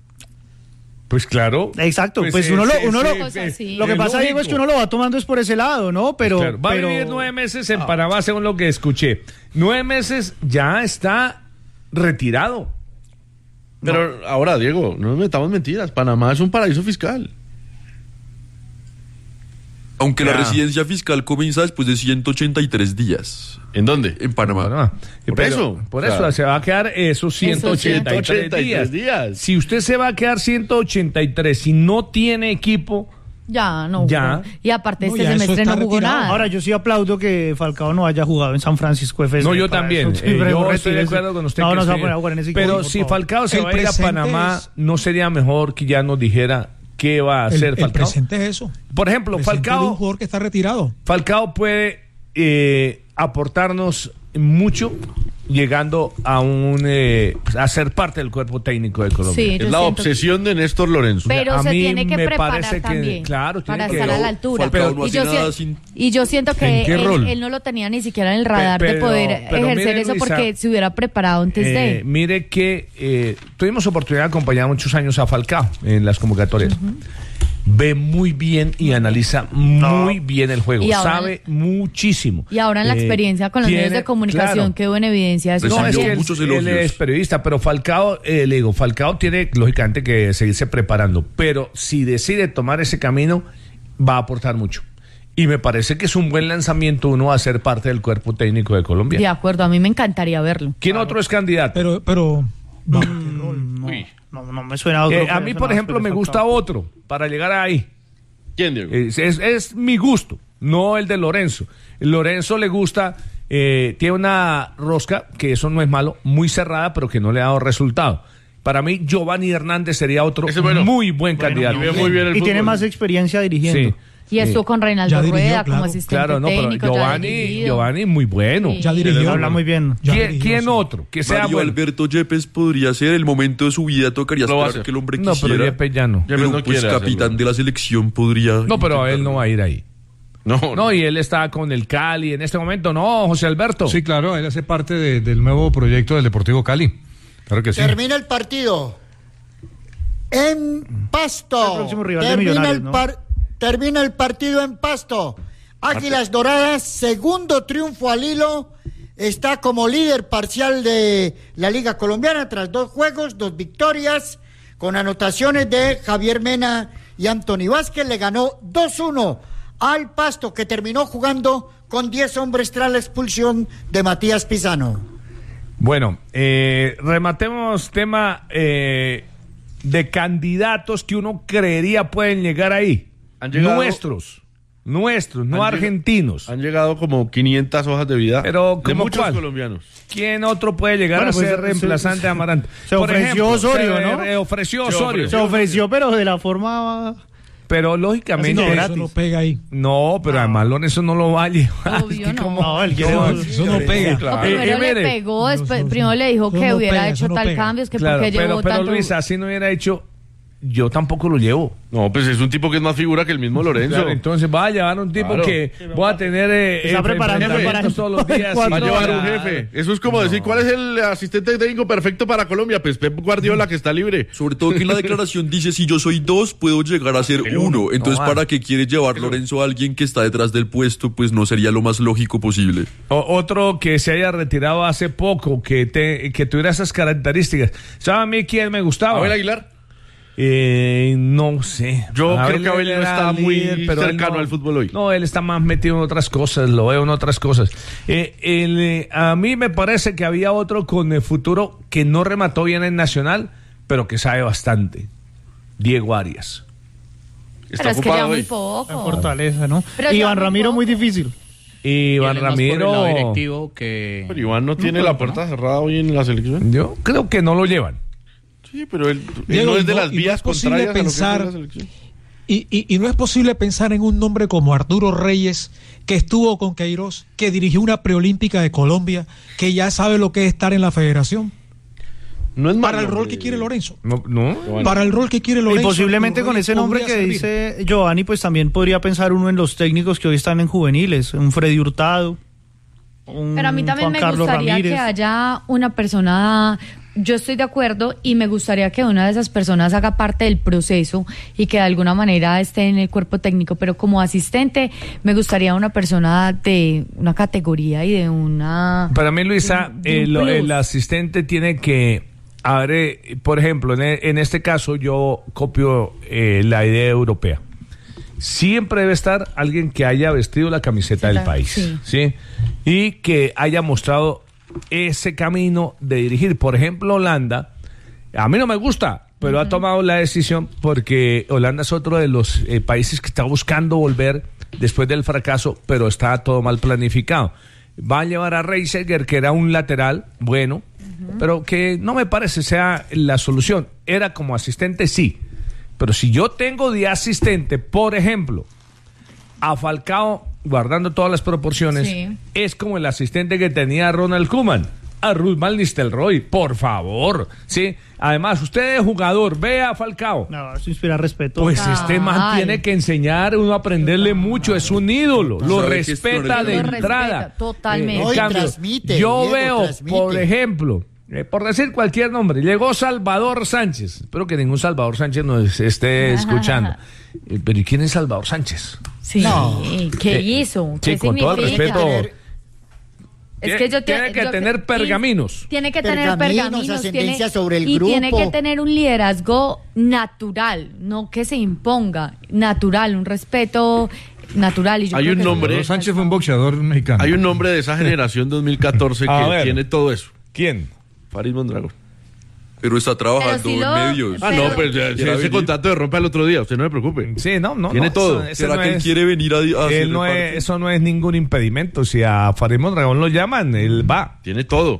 Speaker 1: Pues claro.
Speaker 11: Exacto, pues, uno,
Speaker 1: ese-
Speaker 11: lo, uno lo,
Speaker 1: ese-
Speaker 5: Cosa así.
Speaker 11: lo que
Speaker 1: es
Speaker 11: pasa, Diego, es que uno lo va tomando es por ese lado, ¿no? Pero,
Speaker 1: Claro, va
Speaker 11: pero-
Speaker 1: a vivir nueve meses en Panamá, según lo que escuché. Nueve meses ya está retirado.
Speaker 4: Pero ahora, Diego, no nos metamos mentiras. Panamá es un paraíso fiscal.
Speaker 6: Aunque la
Speaker 1: Ya.
Speaker 6: residencia fiscal comienza después de ciento ochenta y tres días.
Speaker 4: ¿En dónde?
Speaker 6: En Panamá.
Speaker 1: Panamá.
Speaker 4: Por
Speaker 1: Pero-
Speaker 4: eso,
Speaker 1: Por
Speaker 4: o sea,
Speaker 1: eso se va a quedar esos ciento ochenta y tres,
Speaker 4: ciento ochenta y
Speaker 1: días.
Speaker 4: tres días.
Speaker 1: Si usted se va a quedar ciento ochenta y tres y no tiene equipo,
Speaker 5: Ya, no.
Speaker 1: Ya.
Speaker 5: jugó. Y aparte,
Speaker 8: No,
Speaker 5: este
Speaker 8: ya eso
Speaker 5: semestre no
Speaker 8: está
Speaker 5: jugó
Speaker 8: retirado.
Speaker 5: nada.
Speaker 11: Ahora, yo sí aplaudo que Falcao no haya jugado en San Francisco F S.
Speaker 1: no, yo
Speaker 11: Para
Speaker 1: también.
Speaker 11: eso,
Speaker 1: Eh,
Speaker 11: pero
Speaker 1: yo estoy de
Speaker 11: retírese.
Speaker 1: acuerdo con usted.
Speaker 11: No,
Speaker 1: que
Speaker 11: no se va a
Speaker 1: sí.
Speaker 11: poner a jugar en ese equipo,
Speaker 1: Pero
Speaker 11: por
Speaker 1: si
Speaker 11: favor.
Speaker 1: Falcao se
Speaker 8: El
Speaker 1: va a ir a
Speaker 8: presente
Speaker 1: Panamá,
Speaker 8: es-
Speaker 1: ¿no sería mejor que ya nos dijera qué va a
Speaker 8: El,
Speaker 1: hacer
Speaker 8: el
Speaker 1: Falcao?
Speaker 8: presente es eso.
Speaker 1: Por ejemplo,
Speaker 8: El presente de un
Speaker 1: Falcao,
Speaker 8: jugador que está retirado.
Speaker 1: Falcao puede eh, aportarnos mucho llegando a un eh, a ser parte del cuerpo técnico de Colombia.
Speaker 5: Sí,
Speaker 4: Es
Speaker 5: yo
Speaker 4: la
Speaker 5: siento-
Speaker 4: obsesión de Néstor Lorenzo.
Speaker 5: Pero
Speaker 1: A
Speaker 5: se
Speaker 1: mí
Speaker 5: tiene que
Speaker 1: me
Speaker 5: preparar
Speaker 1: parece que,
Speaker 5: también
Speaker 1: claro, tiene
Speaker 5: para
Speaker 1: que-
Speaker 5: estar a la
Speaker 6: Pero
Speaker 5: altura.
Speaker 6: Falcao no
Speaker 5: y,
Speaker 6: hace
Speaker 5: yo
Speaker 6: nada
Speaker 5: si-
Speaker 6: sin-
Speaker 5: y yo siento
Speaker 1: ¿En
Speaker 5: que
Speaker 1: qué
Speaker 5: él,
Speaker 1: rol?
Speaker 5: él no lo tenía ni siquiera en el radar de
Speaker 1: pero-
Speaker 5: poder
Speaker 1: pero
Speaker 5: ejercer
Speaker 1: mire,
Speaker 5: eso
Speaker 1: Luisa,
Speaker 5: porque se hubiera preparado antes
Speaker 1: Eh,
Speaker 5: de.
Speaker 1: mire que eh, tuvimos oportunidad de acompañar muchos años a Falcao en las convocatorias. Ve muy bien y analiza muy bien el juego.
Speaker 5: Y ahora-
Speaker 1: Sabe muchísimo.
Speaker 5: Y ahora en la
Speaker 1: Eh,
Speaker 5: experiencia con los medios
Speaker 1: tiene-
Speaker 5: de comunicación
Speaker 1: claro.
Speaker 5: quedó en evidencia eso
Speaker 6: Recibió
Speaker 1: No, es
Speaker 5: también.
Speaker 1: que él,
Speaker 6: muchos
Speaker 1: él
Speaker 6: elogios.
Speaker 1: es periodista, pero Falcao, eh, le digo, Falcao tiene lógicamente que seguirse preparando, pero si decide tomar ese camino, va a aportar mucho. Y me parece que es un buen lanzamiento uno a ser parte del cuerpo técnico de Colombia.
Speaker 5: De acuerdo, a mí me encantaría verlo.
Speaker 1: ¿Quién otro es candidato?
Speaker 8: Pero, pero.
Speaker 11: No, no, no me suena a otro.
Speaker 1: Eh, a
Speaker 11: que
Speaker 1: mí,
Speaker 11: suena
Speaker 1: por
Speaker 11: más
Speaker 1: ejemplo,
Speaker 11: que
Speaker 1: me
Speaker 11: Falcao.
Speaker 1: gusta otro para llegar ahí.
Speaker 4: ¿Quién, Diego?
Speaker 1: Es, es- es mi gusto, no el de Lorenzo. Lorenzo le gusta, eh, tiene una rosca, que eso no es malo, muy cerrada, pero que no le ha dado resultado. Para mí, Giovanni Hernández sería otro
Speaker 4: Ese bueno.
Speaker 1: muy buen
Speaker 4: Bueno,
Speaker 1: candidato.
Speaker 4: y ve muy bien el
Speaker 11: Y tiene
Speaker 4: fútbol.
Speaker 11: más experiencia dirigiendo.
Speaker 1: Sí.
Speaker 5: Y estuvo con Reinaldo
Speaker 8: Ya dirigió,
Speaker 5: Rueda como
Speaker 8: claro.
Speaker 5: asistente
Speaker 1: Claro, no, pero
Speaker 5: técnico. ya
Speaker 1: Giovanni,
Speaker 5: dirigido.
Speaker 1: Giovanni muy bueno.
Speaker 5: Sí.
Speaker 8: Ya dirigió.
Speaker 11: Habla muy bien.
Speaker 8: Ya
Speaker 1: ¿Quién,
Speaker 8: dirigió,
Speaker 1: quién
Speaker 8: sí.
Speaker 1: otro? Que sea
Speaker 6: Mario
Speaker 1: bueno.
Speaker 6: Alberto Yepes podría ser el momento de su vida, tocaría
Speaker 4: Lo va a
Speaker 6: esperar
Speaker 4: hacer.
Speaker 6: que el hombre
Speaker 1: No, pero
Speaker 6: quisiera.
Speaker 1: Yepes ya no.
Speaker 6: Pero
Speaker 4: Yepes no
Speaker 6: pues
Speaker 4: quiere
Speaker 6: capitán
Speaker 4: hacerlo.
Speaker 6: de la selección podría.
Speaker 1: No, pero él no va a ir ahí.
Speaker 4: No,
Speaker 1: No, y él está con el Cali en este momento. No, José Alberto.
Speaker 7: Sí, claro, él hace parte de- del nuevo proyecto del Deportivo Cali. Claro que sí.
Speaker 3: Termina el partido. en Pasto.
Speaker 11: El próximo rival de
Speaker 3: termina,
Speaker 11: Millonarios,
Speaker 3: el
Speaker 11: ¿no?
Speaker 3: par- termina el partido en Pasto. Águilas Doradas, segundo triunfo al hilo, está como líder parcial de la Liga Colombiana tras dos juegos, dos victorias, con anotaciones de Javier Mena y Anthony Vázquez. Le ganó dos uno al Pasto, que terminó jugando con diez hombres tras la expulsión de Matías Pizano.
Speaker 1: Bueno, eh, rematemos tema eh, de candidatos que uno creería pueden llegar ahí.
Speaker 4: Han llegado-
Speaker 1: Nuestros. Nuestros, no
Speaker 4: Han lleg-
Speaker 1: argentinos.
Speaker 4: Han llegado como quinientas hojas de vida
Speaker 1: Pero,
Speaker 4: de
Speaker 1: ¿cómo
Speaker 4: muchos
Speaker 1: cuál?
Speaker 4: colombianos.
Speaker 1: ¿Quién otro puede llegar
Speaker 11: Bueno,
Speaker 1: a
Speaker 11: pues,
Speaker 1: ser
Speaker 11: se-
Speaker 1: reemplazante
Speaker 11: se-
Speaker 1: de Amarante?
Speaker 11: se
Speaker 1: Por
Speaker 11: ofreció
Speaker 1: ejemplo,
Speaker 11: Osorio,
Speaker 1: se,
Speaker 11: ¿no?
Speaker 1: eh, ofreció
Speaker 4: Se
Speaker 1: Osorio.
Speaker 11: Se ofreció, pero de la forma...
Speaker 1: Pero lógicamente.
Speaker 8: No,
Speaker 11: gratis.
Speaker 8: eso no pega ahí.
Speaker 1: No, pero además Lorenzo no lo va a llevar.
Speaker 5: Obvio,
Speaker 1: Es que
Speaker 5: no.
Speaker 1: como-
Speaker 11: No, él quiere-
Speaker 8: No, eso no pega.
Speaker 1: Sí, claro.
Speaker 5: O primero
Speaker 1: Eh, eh,
Speaker 5: le
Speaker 1: mire,
Speaker 5: pegó, después,
Speaker 8: no, no,
Speaker 5: primero le dijo
Speaker 8: eso
Speaker 5: que
Speaker 8: no
Speaker 5: hubiera
Speaker 8: pega,
Speaker 5: hecho
Speaker 8: eso no
Speaker 5: tal
Speaker 8: pega.
Speaker 5: cambio, es que
Speaker 1: Claro,
Speaker 5: porque
Speaker 1: pero,
Speaker 5: llevó
Speaker 1: pero
Speaker 5: tanto...
Speaker 1: Luis, así no hubiera hecho, yo tampoco lo llevo.
Speaker 4: No, pues es un tipo que es más figura que el mismo Lorenzo.
Speaker 1: Claro, entonces va a llevar un tipo
Speaker 4: Claro.
Speaker 1: que voy a tener eh,
Speaker 11: Está preparando
Speaker 1: enfrentamientos
Speaker 11: para-
Speaker 1: todos los días.
Speaker 11: Va a
Speaker 4: Va a
Speaker 1: y-
Speaker 4: llevar un
Speaker 1: Claro.
Speaker 4: jefe. Eso es como decir, ¿cuál es el asistente técnico perfecto para Colombia? Pues Pep Guardiola, que está libre.
Speaker 6: Sobre todo que en la declaración dice, si yo soy dos, puedo llegar a ser uno. Entonces,
Speaker 1: No,
Speaker 6: ¿para
Speaker 1: ah.
Speaker 6: qué quiere llevar Lorenzo a alguien que está detrás del puesto? Pues no sería lo más lógico posible.
Speaker 1: O- otro que se haya retirado hace poco, que, te, que tuviera esas características. ¿Sabe a mí quién me gustaba?
Speaker 4: Abel Aguilar.
Speaker 1: Eh, no sé.
Speaker 4: Yo creo que Abel no
Speaker 1: era
Speaker 4: está muy
Speaker 1: él
Speaker 4: cercano
Speaker 1: no-
Speaker 4: al fútbol hoy.
Speaker 1: No, él está más metido en otras cosas, lo veo en otras cosas. Eh, el, eh, a mí me parece que había otro con el futuro que no remató bien en Nacional, pero que sabe bastante. Diego Arias.
Speaker 5: Pero es que ya muy poco.
Speaker 11: En Fortaleza, ¿no?
Speaker 5: Pero ya
Speaker 11: Iván
Speaker 5: muy
Speaker 11: Ramiro,
Speaker 5: poco.
Speaker 11: muy difícil.
Speaker 1: Y Iván
Speaker 2: Él es más por el
Speaker 1: Ramiro.
Speaker 2: lado directivo que...
Speaker 4: Pero Iván no tiene la puerta cerrada hoy en la selección.
Speaker 1: Yo creo que no lo llevan.
Speaker 4: Sí, pero él, él
Speaker 8: Diego,
Speaker 4: no
Speaker 8: y
Speaker 4: es de
Speaker 8: no-
Speaker 4: las
Speaker 8: y no
Speaker 4: vías
Speaker 8: es posible
Speaker 4: contrarias a lo que es
Speaker 8: pensar-
Speaker 4: la selección.
Speaker 8: Y, y, y no es posible pensar en un nombre como Arturo Reyes, que estuvo con Queiroz, que dirigió una preolímpica de Colombia, que ya sabe lo que es estar en la federación.
Speaker 4: No es
Speaker 8: Para
Speaker 4: malo,
Speaker 8: el rol
Speaker 4: hombre.
Speaker 8: que quiere Lorenzo.
Speaker 1: No, no.
Speaker 4: Bueno.
Speaker 8: Para el rol que quiere
Speaker 11: Y
Speaker 8: Lorenzo.
Speaker 11: posiblemente
Speaker 8: Arturo
Speaker 11: con
Speaker 8: Reyes
Speaker 11: ese nombre que
Speaker 8: podría servir.
Speaker 11: dice Giovanni, pues también podría pensar uno en los técnicos que hoy están en juveniles, un Freddy Hurtado, un
Speaker 5: Pero a mí también
Speaker 11: Juan
Speaker 5: me
Speaker 11: Carlos
Speaker 5: gustaría
Speaker 11: Ramírez.
Speaker 5: que haya una persona, yo estoy de acuerdo y me gustaría que una de esas personas haga parte del proceso y que de alguna manera esté en el cuerpo técnico, pero como asistente me gustaría una persona de una categoría y de una...
Speaker 1: Para mí, Luisa,
Speaker 5: de un
Speaker 1: el,
Speaker 5: plus.
Speaker 1: el asistente tiene que, a ver, eh, por ejemplo, en, e- en este caso yo copio eh, la idea europea. Siempre debe estar alguien que haya vestido la camiseta
Speaker 5: Sí,
Speaker 1: del
Speaker 5: la-
Speaker 1: país,
Speaker 5: sí.
Speaker 1: ¿sí? Y que haya mostrado ese camino de dirigir. Por ejemplo, Holanda, a mí no me gusta, pero ha tomado la decisión porque Holanda es otro de los eh, países que está buscando volver después del fracaso, pero está todo mal planificado. Va a llevar a Reiseger, que era un lateral bueno, pero que no me parece sea la solución. Era como asistente, sí. Pero si yo tengo de asistente, por ejemplo, a Falcao, guardando todas las proporciones,
Speaker 5: Sí.
Speaker 1: es como el asistente que tenía Ronald Koeman, a Ruth Van Nistelrooy, por favor, ¿sí? Además, usted es jugador, vea a Falcao.
Speaker 11: No, eso inspira respeto.
Speaker 1: Pues
Speaker 5: Total.
Speaker 1: este man tiene que enseñar, uno aprenderle mucho, es un ídolo, lo
Speaker 6: Sabe
Speaker 1: respeta
Speaker 6: gestionar
Speaker 1: de
Speaker 6: el
Speaker 5: Lo
Speaker 1: entrada.
Speaker 5: respeta, totalmente.
Speaker 1: En
Speaker 3: No, y
Speaker 1: cambio,
Speaker 3: transmite,
Speaker 1: yo
Speaker 3: Diego,
Speaker 1: veo,
Speaker 3: transmite.
Speaker 1: por ejemplo, eh, por decir cualquier nombre, llegó Salvador Sánchez. Espero que ningún Salvador Sánchez nos esté escuchando. Eh, Pero ¿y quién es Salvador Sánchez?
Speaker 5: Sí,
Speaker 3: No.
Speaker 5: ¿qué
Speaker 1: Eh,
Speaker 5: hizo? ¿Qué
Speaker 1: sí, con todo el
Speaker 5: significa?
Speaker 1: respeto.
Speaker 5: Es que yo
Speaker 1: Tiene
Speaker 5: te-
Speaker 1: que
Speaker 5: yo-
Speaker 1: tener
Speaker 5: y-
Speaker 1: pergaminos.
Speaker 5: Tiene que tener
Speaker 3: Pergaminos,
Speaker 5: pergaminos.
Speaker 3: ascendencia
Speaker 5: tiene-
Speaker 3: sobre el
Speaker 5: y
Speaker 3: grupo.
Speaker 5: tiene que tener un liderazgo natural, no que se imponga, natural, un respeto natural. Y yo
Speaker 4: Hay
Speaker 5: creo
Speaker 4: un
Speaker 5: que
Speaker 4: nombre-
Speaker 7: Salvador Sánchez fue un boxeador mexicano.
Speaker 4: Hay un nombre de esa generación dos mil catorce
Speaker 1: A
Speaker 4: que
Speaker 1: ver.
Speaker 4: tiene todo eso.
Speaker 1: ¿Quién?
Speaker 4: Farid Mondragón.
Speaker 6: Pero está trabajando
Speaker 5: Pero si lo-
Speaker 6: en medios.
Speaker 4: Ah,
Speaker 5: Pero-
Speaker 4: no, pues ya,
Speaker 6: Quiere
Speaker 4: ese
Speaker 6: venir.
Speaker 4: contrato de rompe al otro día, usted no se preocupe.
Speaker 1: Sí, no, no.
Speaker 4: Tiene
Speaker 1: no,
Speaker 4: todo.
Speaker 1: eso- ese
Speaker 6: ¿Será
Speaker 1: no
Speaker 6: que él
Speaker 1: es-
Speaker 6: quiere venir a, a hacer
Speaker 1: Él no
Speaker 6: parte?
Speaker 1: es, eso no es ningún impedimento. Si a Farid Mondragón lo llaman, él va.
Speaker 4: Tiene todo.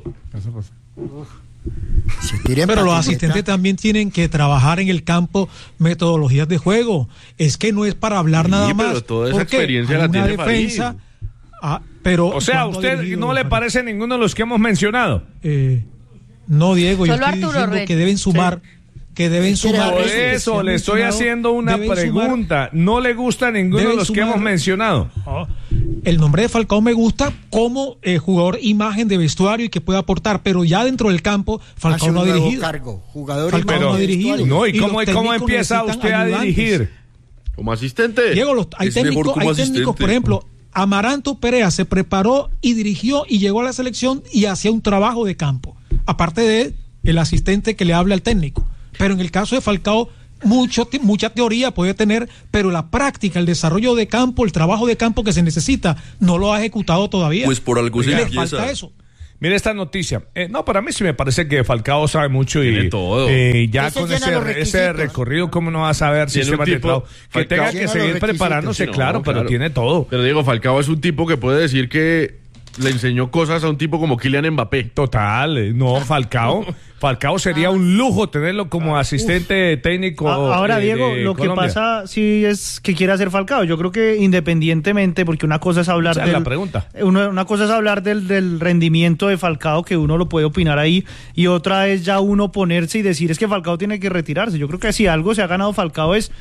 Speaker 3: Se tiren
Speaker 8: Pero los
Speaker 3: patineta.
Speaker 8: asistentes también tienen que trabajar en el campo metodologías de juego. Es que no es para hablar
Speaker 4: Sí,
Speaker 8: nada
Speaker 4: pero
Speaker 8: más.
Speaker 4: toda esa
Speaker 8: porque
Speaker 4: experiencia
Speaker 8: hay
Speaker 4: la
Speaker 8: una
Speaker 4: tiene Farid.
Speaker 8: defensa. Ah, pero
Speaker 1: O sea, ¿a
Speaker 8: ¿cuándo ha
Speaker 1: usted
Speaker 8: dirigido
Speaker 1: no le
Speaker 8: Farid?
Speaker 1: parece ninguno de los que hemos mencionado?
Speaker 8: Eh, no, Diego, yo
Speaker 5: Solo
Speaker 8: estoy
Speaker 5: Arturo
Speaker 8: diciendo
Speaker 5: Reyes.
Speaker 8: que deben sumar, que deben
Speaker 3: Quiere
Speaker 8: sumar.
Speaker 3: dar
Speaker 1: Por
Speaker 3: Reyes, que
Speaker 1: eso
Speaker 8: se han
Speaker 1: le estoy
Speaker 8: mencionado,
Speaker 1: haciendo una
Speaker 8: deben sumar-
Speaker 1: pregunta. ¿No le gusta ninguno de
Speaker 8: deben
Speaker 1: los que
Speaker 8: sumar-
Speaker 1: hemos mencionado?
Speaker 8: Ah, el nombre de Falcao me gusta como eh, jugador imagen de vestuario y que puede aportar, pero ya dentro del campo Falcao no ha dirigido.
Speaker 3: Cargo, jugador
Speaker 8: Falcao
Speaker 3: imagen
Speaker 8: no ha
Speaker 3: de
Speaker 8: dirigido.
Speaker 3: vestuario.
Speaker 1: No, ¿y,
Speaker 8: Y
Speaker 1: cómo,
Speaker 8: los
Speaker 1: cómo
Speaker 8: técnicos
Speaker 1: empieza
Speaker 8: necesitan
Speaker 1: usted a
Speaker 8: ayudantes.
Speaker 1: dirigir?
Speaker 4: Como asistente.
Speaker 8: Diego, los, hay
Speaker 6: Es mejor
Speaker 8: técnicos,
Speaker 6: como
Speaker 8: hay técnicos,
Speaker 6: asistente.
Speaker 8: por ejemplo, Amaranto Perea se preparó y dirigió y llegó a la selección y hacía un trabajo de campo, aparte de el asistente que le habla al técnico. Pero en el caso de Falcao, mucho, mucha teoría puede tener, pero la práctica, el desarrollo de campo, el trabajo de campo que se necesita, no lo ha ejecutado todavía.
Speaker 6: Pues por algo se
Speaker 8: Le
Speaker 6: empieza.
Speaker 8: falta eso.
Speaker 1: Mire esta noticia. Eh, no, para mí sí me parece que Falcao sabe mucho y
Speaker 4: Tiene todo.
Speaker 1: eh, ya
Speaker 3: Ese
Speaker 1: con
Speaker 3: llena
Speaker 1: ese,
Speaker 3: los
Speaker 1: ese
Speaker 3: requisitos.
Speaker 1: recorrido, ¿cómo no va a saber
Speaker 4: Tiene un
Speaker 1: sistemas de
Speaker 4: tipo-
Speaker 1: trabajo? Que
Speaker 4: Falcao
Speaker 1: tenga que
Speaker 3: llena los
Speaker 1: seguir
Speaker 3: requisitos.
Speaker 1: preparándose,
Speaker 4: No,
Speaker 1: claro, pero
Speaker 4: claro.
Speaker 1: tiene todo.
Speaker 4: Pero Diego Falcao es un tipo que puede decir que le enseñó cosas a un tipo como Kylian Mbappé.
Speaker 1: Total, eh, no, Falcao. Falcao sería un lujo tenerlo como asistente técnico.
Speaker 11: A- Ahora,
Speaker 1: eh,
Speaker 11: Diego,
Speaker 1: de
Speaker 11: lo que
Speaker 1: Colombia.
Speaker 11: pasa sí es que quiere hacer Falcao. Yo creo que independientemente, porque una cosa es hablar
Speaker 1: Esa es
Speaker 11: del,
Speaker 1: la pregunta.
Speaker 11: Una, una cosa es hablar del, del rendimiento de Falcao, que uno lo puede opinar ahí, y otra es ya uno ponerse y decir es que Falcao tiene que retirarse. Yo creo que si algo se ha ganado Falcao es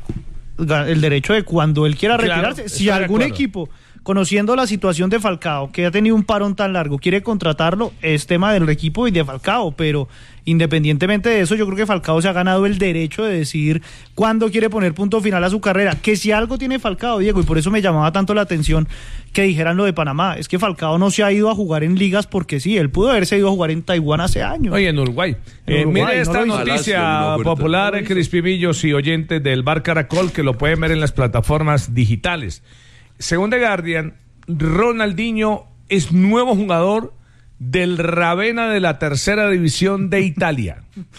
Speaker 11: ga- el derecho de cuando él quiera
Speaker 1: Claro,
Speaker 11: retirarse. Si
Speaker 1: estoy de
Speaker 11: algún
Speaker 1: acuerdo.
Speaker 11: equipo, conociendo la situación de Falcao, que ha tenido un parón tan largo, quiere contratarlo, es tema del equipo y de Falcao, pero independientemente de eso, yo creo que Falcao se ha ganado el derecho de decidir cuándo quiere poner punto final a su carrera, que si algo tiene Falcao, Diego, y por eso me llamaba tanto la atención que dijeran lo de Panamá, es que Falcao no se ha ido a jugar en ligas porque sí, él pudo haberse ido a jugar en Taiwán hace años.
Speaker 1: Oye, en Uruguay.
Speaker 11: En
Speaker 1: Eh,
Speaker 11: Uruguay,
Speaker 1: mire
Speaker 11: no
Speaker 1: esta
Speaker 11: lo hizo.
Speaker 1: noticia
Speaker 6: Palacio, una puerta.
Speaker 1: popular,
Speaker 6: No lo hizo.
Speaker 1: Crispimillos y oyentes del Bar Caracol, que lo pueden ver en las plataformas digitales. Según The Guardian, Ronaldinho es nuevo jugador del Ravenna de la tercera división de Italia.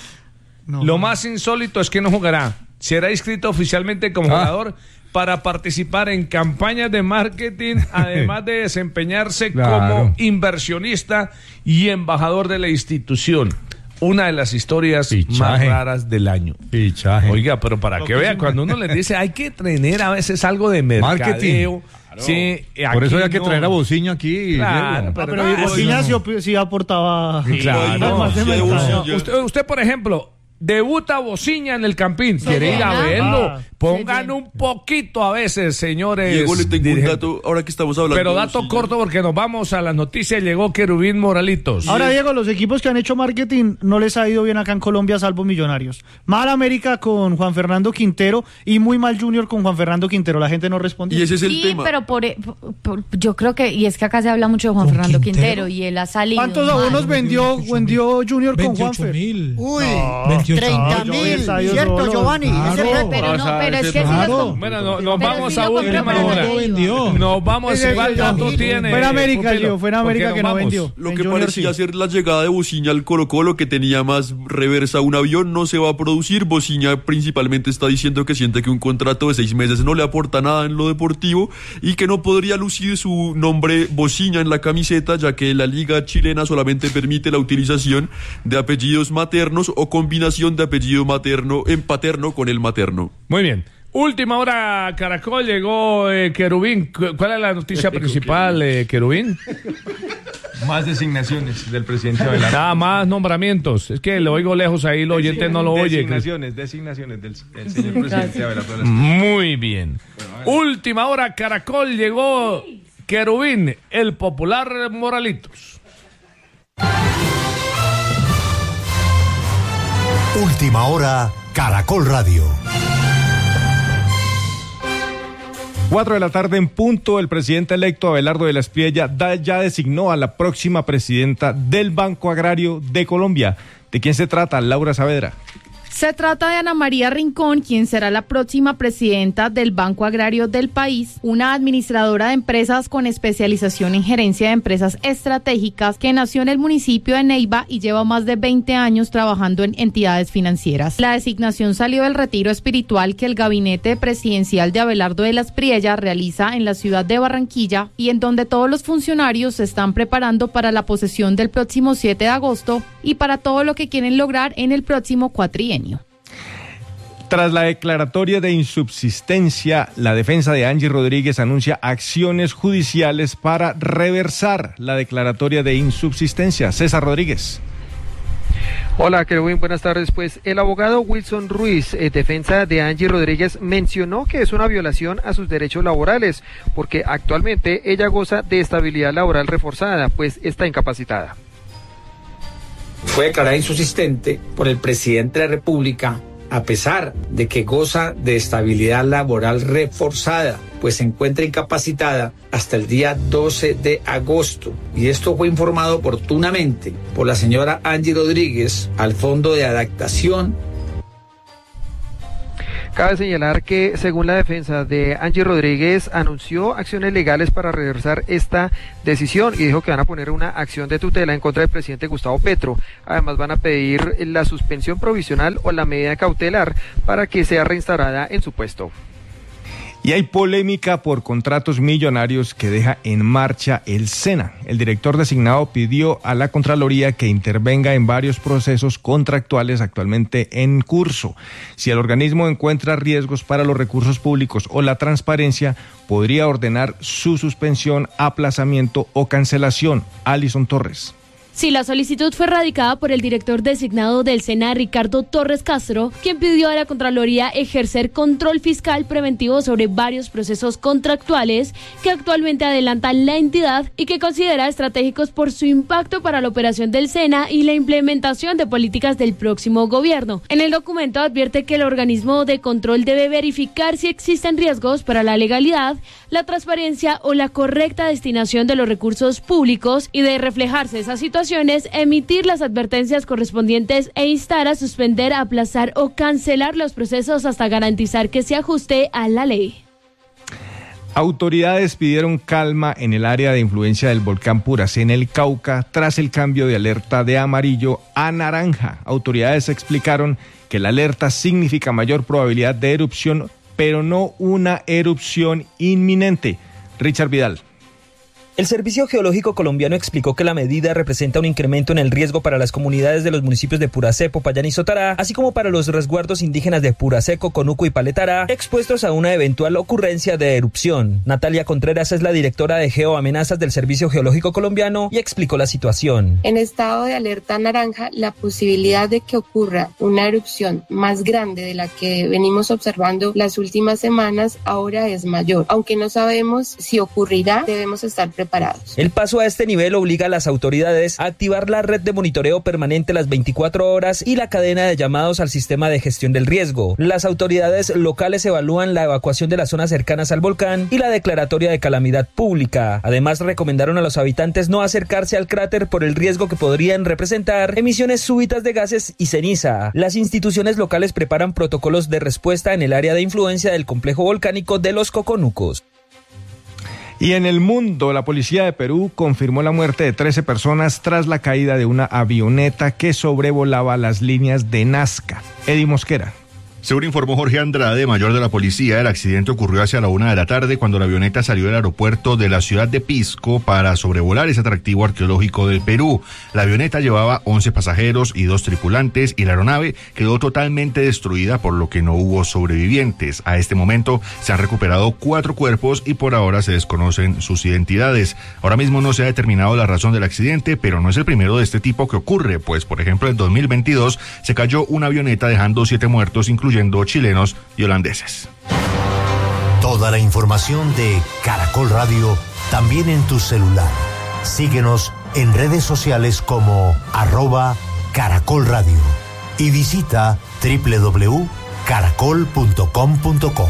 Speaker 11: No.
Speaker 1: Lo más insólito es que no jugará. Será inscrito oficialmente como
Speaker 7: Ah.
Speaker 1: jugador para participar en campañas de marketing, además de desempeñarse
Speaker 7: Claro.
Speaker 1: como inversionista y embajador de la institución. Una de las historias
Speaker 7: Fichaje.
Speaker 1: más raras del año.
Speaker 7: Fichaje.
Speaker 1: Oiga, pero para que vea, cuando uno les dice hay que tener a veces algo de mercadeo.
Speaker 7: Marketing.
Speaker 1: Sí,
Speaker 7: Por eso
Speaker 1: aquí
Speaker 7: hay que
Speaker 1: no.
Speaker 7: traer a Bociño aquí.
Speaker 1: Claro,
Speaker 7: Diego.
Speaker 1: pero
Speaker 11: Pero
Speaker 1: no,
Speaker 11: Diego
Speaker 1: sí,
Speaker 11: Ciña
Speaker 1: no.
Speaker 11: sí, op- sí aportaba.
Speaker 1: Claro.
Speaker 11: Más de
Speaker 6: Sí,
Speaker 11: mercado.
Speaker 6: Bociña.
Speaker 1: Usted, usted, por ejemplo, debuta Bociña en el Campín. Quiere ir a
Speaker 5: llena.
Speaker 1: verlo.
Speaker 11: Ah,
Speaker 1: Pongan un poquito a veces, señores.
Speaker 6: Diego, le tengo un
Speaker 1: dirigentes.
Speaker 6: dato, ahora que estamos hablando.
Speaker 1: Pero
Speaker 6: de
Speaker 1: dato
Speaker 6: Bociña.
Speaker 1: corto porque nos vamos a las noticias. Llegó Querubín Moralitos.
Speaker 11: Ahora, Diego, los equipos que han hecho marketing no les ha ido bien acá en Colombia, salvo Millonarios. Mal América con Juan Fernando Quintero y muy mal Junior con Juan Fernando Quintero. La gente no respondió.
Speaker 6: Y ese es el
Speaker 5: Sí,
Speaker 6: tema.
Speaker 5: pero por, por- por- yo creo que, y es que acá se habla mucho de Juan
Speaker 8: ¿Con
Speaker 5: Fernando
Speaker 8: Quintero?
Speaker 5: Quintero? y él ha salido.
Speaker 11: ¿Cuántos
Speaker 5: mal.
Speaker 11: abonos vendió, vendió Junior con
Speaker 8: veintiocho
Speaker 11: Juanfer?
Speaker 8: mil.
Speaker 3: Uy,
Speaker 8: veintiocho.
Speaker 3: treinta
Speaker 11: yo
Speaker 3: mil,
Speaker 11: vi el estadio
Speaker 3: ¿cierto,
Speaker 11: solo.
Speaker 3: Giovanni?
Speaker 8: Claro.
Speaker 3: Ese récord.
Speaker 5: Pero
Speaker 4: O
Speaker 5: no,
Speaker 4: sea,
Speaker 5: pero es
Speaker 4: ese
Speaker 5: que si
Speaker 8: claro.
Speaker 5: los com-
Speaker 1: Bueno, no- nos
Speaker 5: pero
Speaker 1: vamos
Speaker 5: si
Speaker 1: a
Speaker 5: lo
Speaker 1: última
Speaker 5: compran
Speaker 8: Pero
Speaker 1: hora.
Speaker 8: no
Speaker 5: para
Speaker 8: vendió.
Speaker 1: Nos vamos.
Speaker 11: Ese-
Speaker 1: ¿Cuál
Speaker 11: ese-
Speaker 1: dato
Speaker 11: ese-
Speaker 1: tiene?
Speaker 11: Fue en América,
Speaker 1: Pupilo?
Speaker 11: Gio, fue en
Speaker 1: ¿Por qué
Speaker 11: América
Speaker 1: nos
Speaker 11: que no
Speaker 1: vamos?
Speaker 11: vendió.
Speaker 6: Lo
Speaker 11: En
Speaker 6: que
Speaker 11: Junior
Speaker 6: parecía
Speaker 11: sí.
Speaker 6: ser la llegada de Bociña al Colo Colo, que tenía más reversa un avión, no se va a producir. Bociña principalmente está diciendo que siente que un contrato de seis meses no le aporta nada en lo deportivo y que no podría lucir su nombre Bociña en la camiseta, ya que la liga chilena solamente permite la utilización de apellidos maternos o combinación de apellido materno en paterno con el materno.
Speaker 1: Muy bien. Última hora, Caracol, llegó eh, Querubín. Cu- ¿Cuál es la noticia principal, eh, Querubín?
Speaker 12: Más designaciones del presidente Abelardo.
Speaker 1: Nada más nombramientos. Es que lo oigo lejos ahí, los oyentes no lo oyen.
Speaker 12: Designaciones, designaciones del, del señor presidente Abelardo.
Speaker 1: Muy bien. Última hora, Caracol, llegó Querubín, el popular Moralitos.
Speaker 13: Última hora, Caracol Radio.
Speaker 12: Cuatro de la tarde en punto, el presidente electo Abelardo de la Espriella da- ya designó a la próxima presidenta del Banco Agrario de Colombia. ¿De quién se trata? Laura Saavedra.
Speaker 14: Se trata de Ana María Rincón, quien será la próxima presidenta del Banco Agrario del país, una administradora de empresas con especialización en gerencia de empresas estratégicas que nació en el municipio de Neiva y lleva más de veinte años trabajando en entidades financieras. La designación salió del retiro espiritual que el gabinete presidencial de Abelardo de la Espriella realiza en la ciudad de Barranquilla y en donde todos los funcionarios se están preparando para la posesión del próximo siete de agosto y para todo lo que quieren lograr en el próximo cuatrienio.
Speaker 12: Tras la declaratoria de insubsistencia, la defensa de Angie Rodríguez anuncia acciones judiciales para reversar la declaratoria de insubsistencia. César Rodríguez.
Speaker 15: Hola, Kerwin, buenas tardes. Pues el abogado Wilson Ruiz, eh, defensa de Angie Rodríguez, mencionó que es una violación a sus derechos laborales, porque actualmente ella goza de estabilidad laboral reforzada, pues está incapacitada.
Speaker 16: Fue declarada insubsistente por el presidente de la República, a pesar de que goza de estabilidad laboral reforzada, pues se encuentra incapacitada hasta el día doce de agosto. Y esto fue informado oportunamente por la señora Angie Rodríguez al Fondo de Adaptación.
Speaker 15: Cabe señalar que, según la defensa de Angie Rodríguez, anunció acciones legales para reversar esta decisión y dijo que van a poner una acción de tutela en contra del presidente Gustavo Petro. Además, van a pedir la suspensión provisional o la medida cautelar para que sea reinstaurada en su puesto.
Speaker 12: Y hay polémica por contratos millonarios que deja en marcha el SENA. El director designado pidió a la Contraloría que intervenga en varios procesos contractuales actualmente en curso. Si el organismo encuentra riesgos para los recursos públicos o la transparencia, podría ordenar su suspensión, aplazamiento o cancelación. Alison Torres.
Speaker 17: Sí, la solicitud fue radicada por el director designado del SENA, Ricardo Torres Castro, quien pidió a la Contraloría ejercer control fiscal preventivo sobre varios procesos contractuales que actualmente adelantan la entidad y que considera estratégicos por su impacto para la operación del SENA y la implementación de políticas del próximo gobierno. En el documento advierte que el organismo de control debe verificar si existen riesgos para la legalidad, la transparencia o la correcta destinación de los recursos públicos y de reflejarse esa situación, emitir las advertencias correspondientes e instar a suspender, aplazar o cancelar los procesos hasta garantizar que se ajuste a la ley.
Speaker 12: Autoridades pidieron calma en el área de influencia del volcán Puracé en el Cauca tras el cambio de alerta de amarillo a naranja. Autoridades explicaron que la alerta significa mayor probabilidad de erupción, pero no una erupción inminente. Richard Vidal.
Speaker 18: El Servicio Geológico Colombiano explicó que la medida representa un incremento en el riesgo para las comunidades de los municipios de Puracé, Popayán y Sotará, así como para los resguardos indígenas de Puracé, Coconuco y Paletara, expuestos a una eventual ocurrencia de erupción. Natalia Contreras es la directora de Geoamenazas del Servicio Geológico Colombiano y explicó la situación.
Speaker 19: En estado de alerta naranja, la posibilidad de que ocurra una erupción más grande de la que venimos observando las últimas semanas ahora es mayor. Aunque no sabemos si ocurrirá, debemos estar preparados. Preparados.
Speaker 18: El paso a este nivel obliga a las autoridades a activar la red de monitoreo permanente las veinticuatro horas y la cadena de llamados al sistema de gestión del riesgo. Las autoridades locales evalúan la evacuación de las zonas cercanas al volcán y la declaratoria de calamidad pública. Además, recomendaron a los habitantes no acercarse al cráter por el riesgo que podrían representar emisiones súbitas de gases y ceniza. Las instituciones locales preparan protocolos de respuesta en el área de influencia del complejo volcánico de los Coconucos.
Speaker 12: Y en el mundo, la policía de Perú confirmó la muerte de trece personas tras la caída de una avioneta que sobrevolaba las líneas de Nazca. Eddie Mosquera.
Speaker 20: Según informó Jorge Andrade, mayor de la policía, el accidente ocurrió hacia la una de la tarde cuando la avioneta salió del aeropuerto de la ciudad de Pisco para sobrevolar ese atractivo arqueológico del Perú. La avioneta llevaba once pasajeros y dos tripulantes y la aeronave quedó totalmente destruida, por lo que no hubo sobrevivientes. A este momento se han recuperado cuatro cuerpos y por ahora se desconocen sus identidades. Ahora mismo no se ha determinado la razón del accidente, pero no es el primero de este tipo que ocurre, pues por ejemplo en dos mil veintidós se cayó una avioneta dejando siete muertos, incluyendo chilenos y holandeses.
Speaker 13: Toda la información de Caracol Radio también en tu celular. Síguenos en redes sociales como arroba Caracol Radio y visita doble u doble u doble u punto caracol punto com punto co.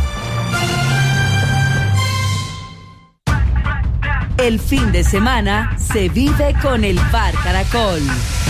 Speaker 21: El fin de semana se vive con el Bar Caracol.